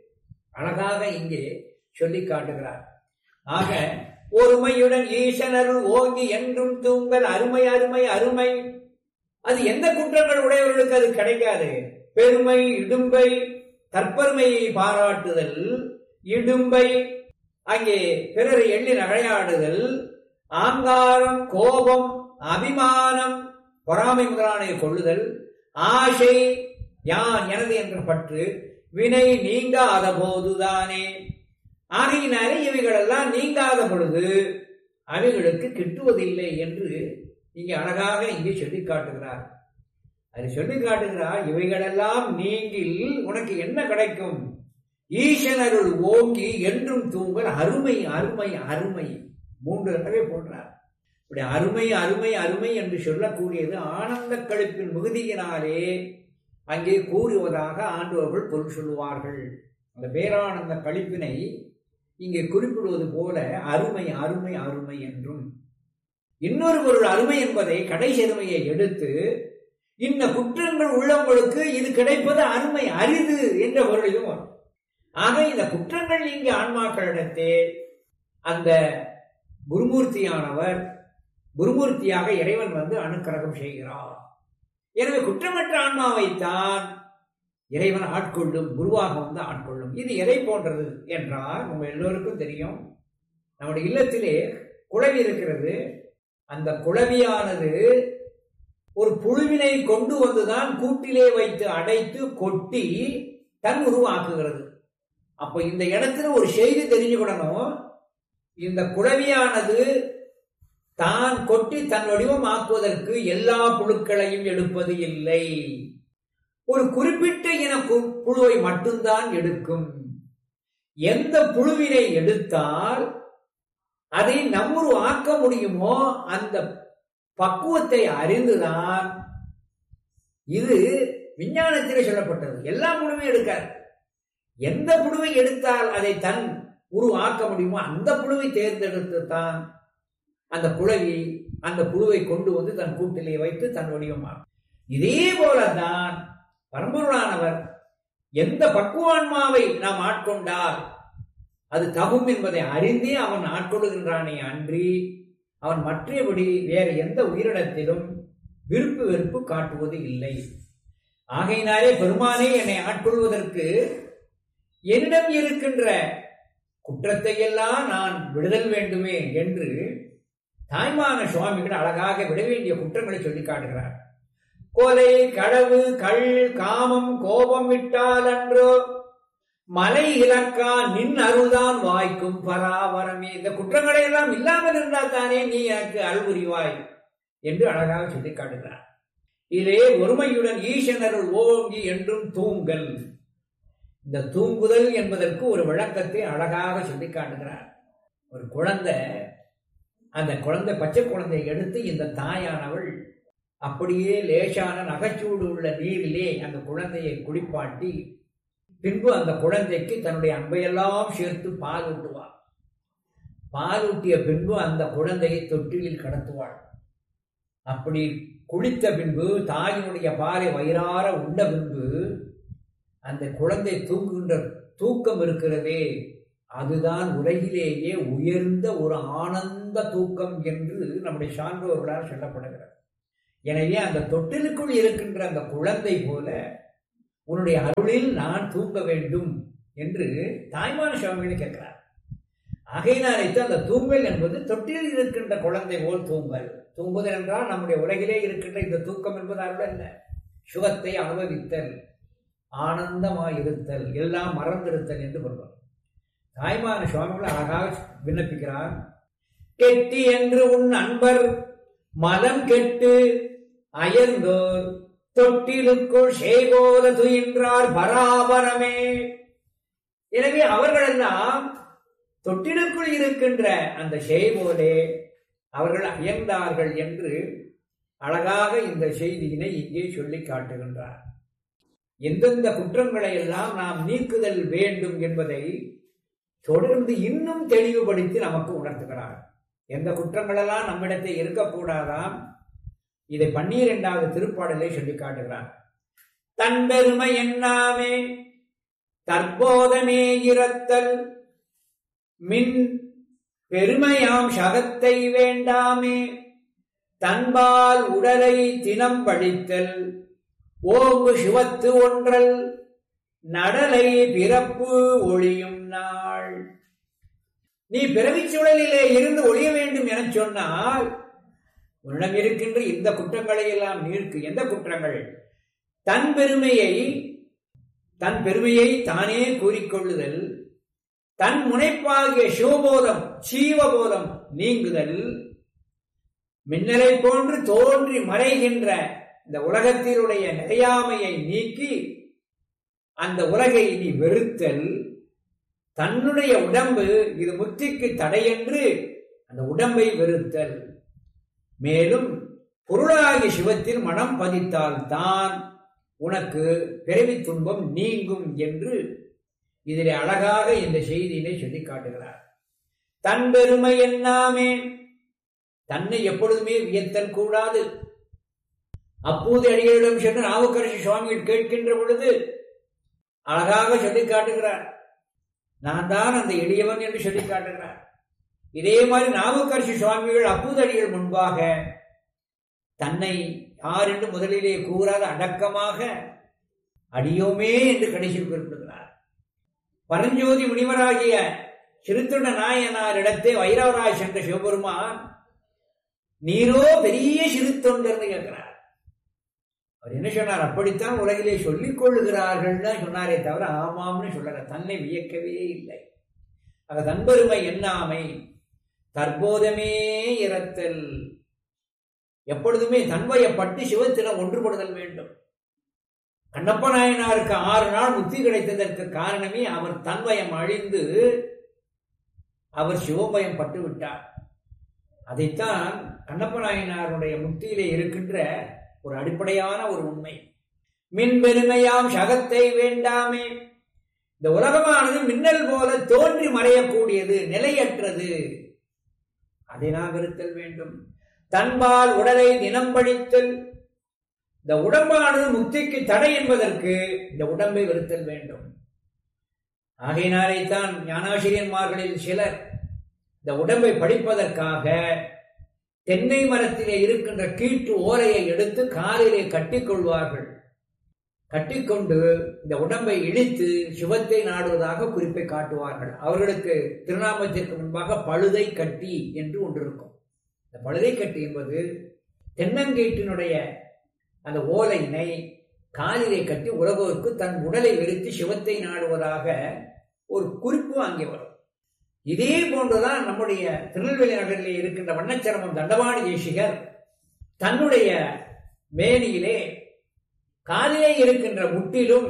அழகாக இங்கே சொல்லி காட்டுகிறார். ஆக ஒருமையுடன் ஈசனருள் ஓங்கி என்றும் தூங்கல் அருமை அருமை அருமை. அது எந்த குற்றங்கள் உடையவர்களுக்கு அது கிடைக்காது. பெருமை இடும்பை தற்பெருமையை பாராட்டுதல், இடும்பை அங்கே பிறரை எள்ளி நகையாடுதல், ஆங்காரம் கோபம் அபிமானம் பொறாமை முதலான கொள்ளுதல், ஆசை யான் எனது என்ற பற்று வினை நீங்காத போதுதானே. ஆகையினாலே இவைகளெல்லாம் நீங்காத பொழுது அவைகளுக்கு கிட்டுவதில்லை என்று இங்கே அழகாக இங்கே சொல்லி காட்டுகிறார். அது சொல்லி காட்டுகிறார், இவைகளெல்லாம் நீங்கில் உனக்கு என்ன கிடைக்கும்? ஈசனருள் ஓங்கி என்றும் தூங்கல் அருமை அருமை அருமை. மூன்று தடவை போன்றார். இப்படி அருமை அருமை அருமை என்று சொல்லக்கூடியது ஆனந்த கழிப்பின் மிகுதியினாலே அங்கே கூறுவதாக ஆண்டவர்கள் பொருள் சொல்லுவார்கள். அந்த பேரானந்த கழிப்பினை இங்கே குறிப்பிடுவது போல அருமை அருமை அருமை என்றும், இன்னொரு பொருள் அருமை என்பதை கடைசி அருமையை எடுத்து இந்த குற்றங்கள் உள்ளவங்களுக்கு இது கிடைப்பது அருமை அரிது என்ற பொருளிலும் வரும். ஆக இந்த குற்றங்கள் இங்கே ஆன்மாக்களிடத்தே அந்த குருமூர்த்தியானவர், குருமூர்த்தியாக இறைவன் வந்து அனுக்கிரகம் செய்கிறார். எனவே குற்றமற்ற ஆன்மாவைத்தான் இறைவன் ஆட்கொள்ளும், குருவாக வந்து ஆட்கொள்ளும். இது எதை போன்றது என்றால், நம்ம எல்லோருக்கும் தெரியும், நம்முடைய இல்லத்திலே குளவி இருக்கிறது. அந்த குளவியானது ஒரு புழுவினை கொண்டு வந்துதான் கூட்டிலே வைத்து அடைத்து கொட்டி தன் உருவாக்குகிறது. அப்ப இந்த இடத்துல ஒரு செய்தி தெரிஞ்சுக்கணும். இந்த குளவியானது தான் கொட்டி தன் வடிவம் ஆக்குவதற்கு எல்லா புழுக்களையும் எடுப்பது இல்லை. ஒரு குறிப்பிட்ட இன புழுவை மட்டும்தான் எடுக்கும். எந்த புழுவினை எடுத்தால் அதை நம்மொரு ஆக்க முடியுமோ அந்த பக்குவத்தை அறிந்துதான் இது விஞ்ஞானத்திலே சொல்லப்பட்டது. எல்லா புழுவையும் எடுக்காது. எந்த புழுவை எடுத்தால் அதை தன் உருவாக்க முடியுமோ அந்த புழுவை தேர்ந்தெடுத்து தான் அந்த குளவி அந்த புழுவை கொண்டு வந்து தன் கூட்டிலே வைத்து தன் வடிவமாகும். இதே போலதான் பரம்பொருளானவர் எந்த பக்குவான்மாவை நாம் ஆட்கொண்டால் அது தகும் என்பதை அறிந்தே அவன் ஆட்கொள்ளுகின்றானே அன்றி அவன் மற்றபடி வேறு எந்த உயிரிடத்திலும் விருப்பு வெறுப்பு காட்டுவது இல்லை. ஆகையினாலே பெருமானே என்னை ஆட்கொள்வதற்கு என்னிடம் இருக்கின்ற குற்றத்தை எல்லாம் நான் விடுதல் வேண்டுமே என்று தாய்மான சுவாமிகள் அழகாக விட வேண்டிய குற்றங்களை சொல்லி காட்டுகிறார். கொலை களவு கள் காமம் கோபம் விட்டால் அன்றோ மலை இலக்கா நின் அருள்தான் வாய்க்கும் பராவரமே. இந்த குற்றங்களை எல்லாம் இல்லாமல் இருந்தால் தானே நீ எனக்கு அருள்புரிவாய் என்று அழகாக சொல்லி காட்டுகிறார். இதே ஒருமையுடன் ஈசனருள் ஓங்கி என்றும் தூங்கல். இந்த தூங்குதல் என்பதற்கு ஒரு விளக்கத்தை அழகாக சொல்லி காட்டுகிறார். ஒரு குழந்தை, அந்த குழந்தை பச்சை குழந்தையை எடுத்து இந்த தாயானவள் அப்படியே லேசான நகைச்சூடு உள்ள நீரிலே அந்த குழந்தையை குளிப்பாட்டி பின்பு அந்த குழந்தைக்கு தன்னுடைய அன்பையெல்லாம் சேர்த்து பால் ஊட்டுவாள். பால் ஊட்டிய பின்பு அந்த குழந்தையை தொட்டிலில் கடத்துவாள். அப்படி குளித்த பின்பு தாயினுடைய பாலை வயிறார உண்ட பின்பு அந்த குழந்தை தூங்குகின்ற தூக்கம் இருக்கிறதே அதுதான் உலகிலேயே உயர்ந்த ஒரு ஆனந்த தூக்கம் என்று நம்முடைய சான்றோர்களால் சொல்லப்படுகிறது. எனவே அந்த தொட்டிலுக்குள் இருக்கின்ற அந்த குழந்தை போல உன்னுடைய அருளில் நான் தூங்க வேண்டும் என்று தாய்மான சுவாமிகளை கேட்கிறார். ஆகையினாலைத்தான் அந்த தூங்கல் என்பது தொட்டில் இருக்கின்ற குழந்தை போல் தூங்கல். தூங்குதல் என்றால் நம்முடைய உலகிலே இருக்கின்ற இந்த தூக்கம் என்பது அருள் அல்ல, சுகத்தை அனுபவித்தல், ஆனந்தமாயிருத்தல், எல்லாம் மறந்திருத்தல் என்று சொல்வார். தாய்மான சுவாமிகள் அழகாக விண்ணப்பிக்கிறார். கெட்டி என்று உன் அன்பர் மலம் கெட்டு அயர்ந்தோர் தொட்டிலுக்குள் செய்போல துயின்றார் பராபரமே. எனவே அவர்களெல்லாம் தொட்டிலுக்குள் இருக்கின்ற அந்த செய்போலே அவர்கள் அயர்ந்தார்கள் என்று அழகாக இந்த செய்தியினை இங்கே சொல்லி காட்டுகின்றார். எந்தெந்த குற்றங்களை எல்லாம் நாம் நீக்குதல் வேண்டும் என்பதை தொடர்ந்து இன்னும் தெளிவுபடுத்தி நமக்கு உணர்த்துகிறார். எந்த குற்றங்களெல்லாம் நம்மிடத்தை இருக்கக்கூடாதாம் இதை பன்னிரண்டாவது திருப்பாடலை சொல்லி காட்டுகிறார். தன் பெருமை எண்ணாமே தற்போதமே இரத்தல் மின் பெருமையாம் சகத்தை வேண்டாமே தன்பால் உடலை தினம் பழித்தல் ஓங்கு சிவத்து ஒன்றல் நடலை பிறப்பு ஒளியும் நாள். நீ பிறவிச் சூழலிலே இருந்து ஒழிய வேண்டும் என சொன்னால் உன்னிடம் இருக்கின்ற இந்த குற்றங்களை எல்லாம் நீர்க்கு. எந்த குற்றங்கள்? தன் பெருமையை தன் பெருமையை தானே கூறிக்கொள்ளுதல், தன் முனைப்பாகிய சிவபோதம் சீவபோதம் நீங்குதல், மின்னலை போன்று தோன்றி மறைகின்ற இந்த உலகத்தினுடைய நிறையாமையை நீக்கி அந்த உலகை நீ வெறுத்தல், தன்னுடைய உடம்பு இது முக்திக்கு தடையென்று அந்த உடம்பை வெறுத்தல், மேலும் பொருளாகிய சிவத்தில் மனம் பதித்தால் தான் உனக்கு பிறவி துன்பம் நீங்கும் என்று இதிலே அழகாக இந்த செய்தியினை சொல்லி காட்டுகிறார். தன் பெருமை எண்ணாமே, தன்னை எப்பொழுதுமே வியத்தல் கூடாது. அப்போது அடிகளிடம் சென்று நாவுக்கரசு சுவாமிகள் கேட்கின்ற பொழுது அழகாக சொல்லி காட்டுகிறார். நான் தான் அந்த எளியவன் என்று சொல்லி காட்டுகிறார். இதே மாதிரி நாவுக்கரசு சுவாமிகள் அப்போது அடிகள் முன்பாக தன்னை யார் என்று முதலிலே கூறாத அடக்கமாக அடியோமே என்று கடைசியில் குறிப்பிடுகிறார். பரஞ்சோதி முனிவராகிய சிறுத்தொண்ட நாயனார் இடத்தே வைரவராய் சென்ற சிவபெருமான் நீரோ பெரிய சிறுத்தொண்டர் கேட்கிறார். அவர் என்ன சொன்னார்? அப்படித்தான் உலகிலே சொல்லிக் கொள்ளுகிறார்கள் சொன்னாரே தவிர ஆமாம்னு சொல்லல, தன்னை வியக்கவே இல்லை. ஆக தன்பெருமை எண்ணாமை தற்போதமே இரத்தல், எப்பொழுதுமே தன்வயப்பட்டு சிவத்திடம் ஒன்றுபடுதல் வேண்டும். கண்ணப்ப நாயனாருக்கு ஆறு நாள் முக்தி கிடைத்ததற்கு காரணமே அவர் தன்வயம் அழிந்து அவர் சிவபயம் பட்டு விட்டார். அதைத்தான் கண்ணப்ப நாயனாருடைய முக்தியிலே இருக்கின்ற ஒரு அடிப்படையான ஒரு உண்மை. மின் பெருமையாம் சகத்தை வேண்டாமே, இந்த உலகமானது மின்னல் போல தோன்றி மறையக்கூடியது, நிலையற்றது, அதை நாம் வெறுத்தல் வேண்டும். தன்பால் உடலை தினம் பழித்தல், இந்த உடம்பானது முக்திக்கு தடை என்பதற்கு இந்த உடம்பை வெறுத்தல் வேண்டும். ஆகையினாலேத்தான் ஞானாசிரியன்மார்களில் சிலர் இந்த உடம்பை படிப்பதற்காக தென்னை மரத்திலே இருக்கின்ற கீற்று ஓலையை எடுத்து காலிலே கட்டிக்கொள்வார்கள். கட்டிக்கொண்டு இந்த உடம்பை இழித்து சிவத்தை நாடுவதாக குறிப்பை காட்டுவார்கள். அவர்களுக்கு திருநாமத்திற்கு முன்பாக பழுதை கட்டி என்று ஒன்று இருக்கும். இந்த பழுதை கட்டி என்பது தென்னங்கீட்டினுடைய அந்த ஓலையினை காலிலே கட்டி உலகோருக்கு தன் உடலை வெறுத்து சிவத்தை நாடுவதாக ஒரு குறிப்பு அங்கே வரும். இதே போன்றுதான் நம்முடைய திருநெல்வேலி நகரிலே இருக்கின்ற வண்ணச்சிரமம் தண்டவாணி தேசிகர் தன்னுடைய மேனியிலே காலிலே இருக்கின்ற முட்டிலும்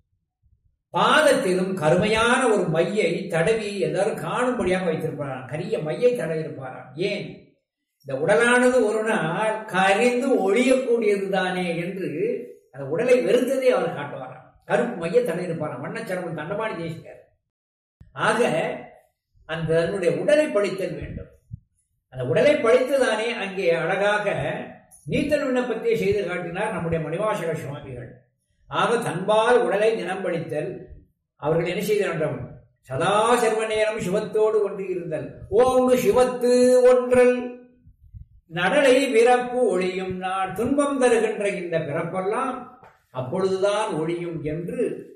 பாதத்திலும் கருமையான ஒரு மையை தடவி எல்லாரும் காணும்படியாக வைத்திருப்பாராம். கரிய மையை தடவி இருப்பாராம். ஏன்? இந்த உடலானது ஒரு நாள் கரிந்து ஒழியக்கூடியது தானே என்று அந்த உடலை வெறுத்ததை அவர் காட்டுவாராம். கருப்பு மைய தடவி இருப்பாராம் வண்ணச்சிரமம் தண்டவாணி தேசிகர். ஆக அந்த தன்னுடைய உடலை பழித்தல் வேண்டும். அந்த உடலை பழித்துதானே அங்கே அழகாக நீத்தல் விண்ணப்பத்தை செய்து காட்டினார் நம்முடைய மணிவாசக சுவாமிகள். ஆக தன்பால் உடலை தினம் பழித்தல். அவர்கள் என்ன செய்த வேண்டும்? சதா சர்வ நேரம் சிவத்தோடு ஒன்று இருந்தல். ஓங்கு சிவத்து ஒன்றல் நடலை பிறப்பு ஒழியும் நாள். துன்பம் தருகின்ற இந்த பிறப்பெல்லாம் அப்பொழுதுதான் ஒழியும் என்று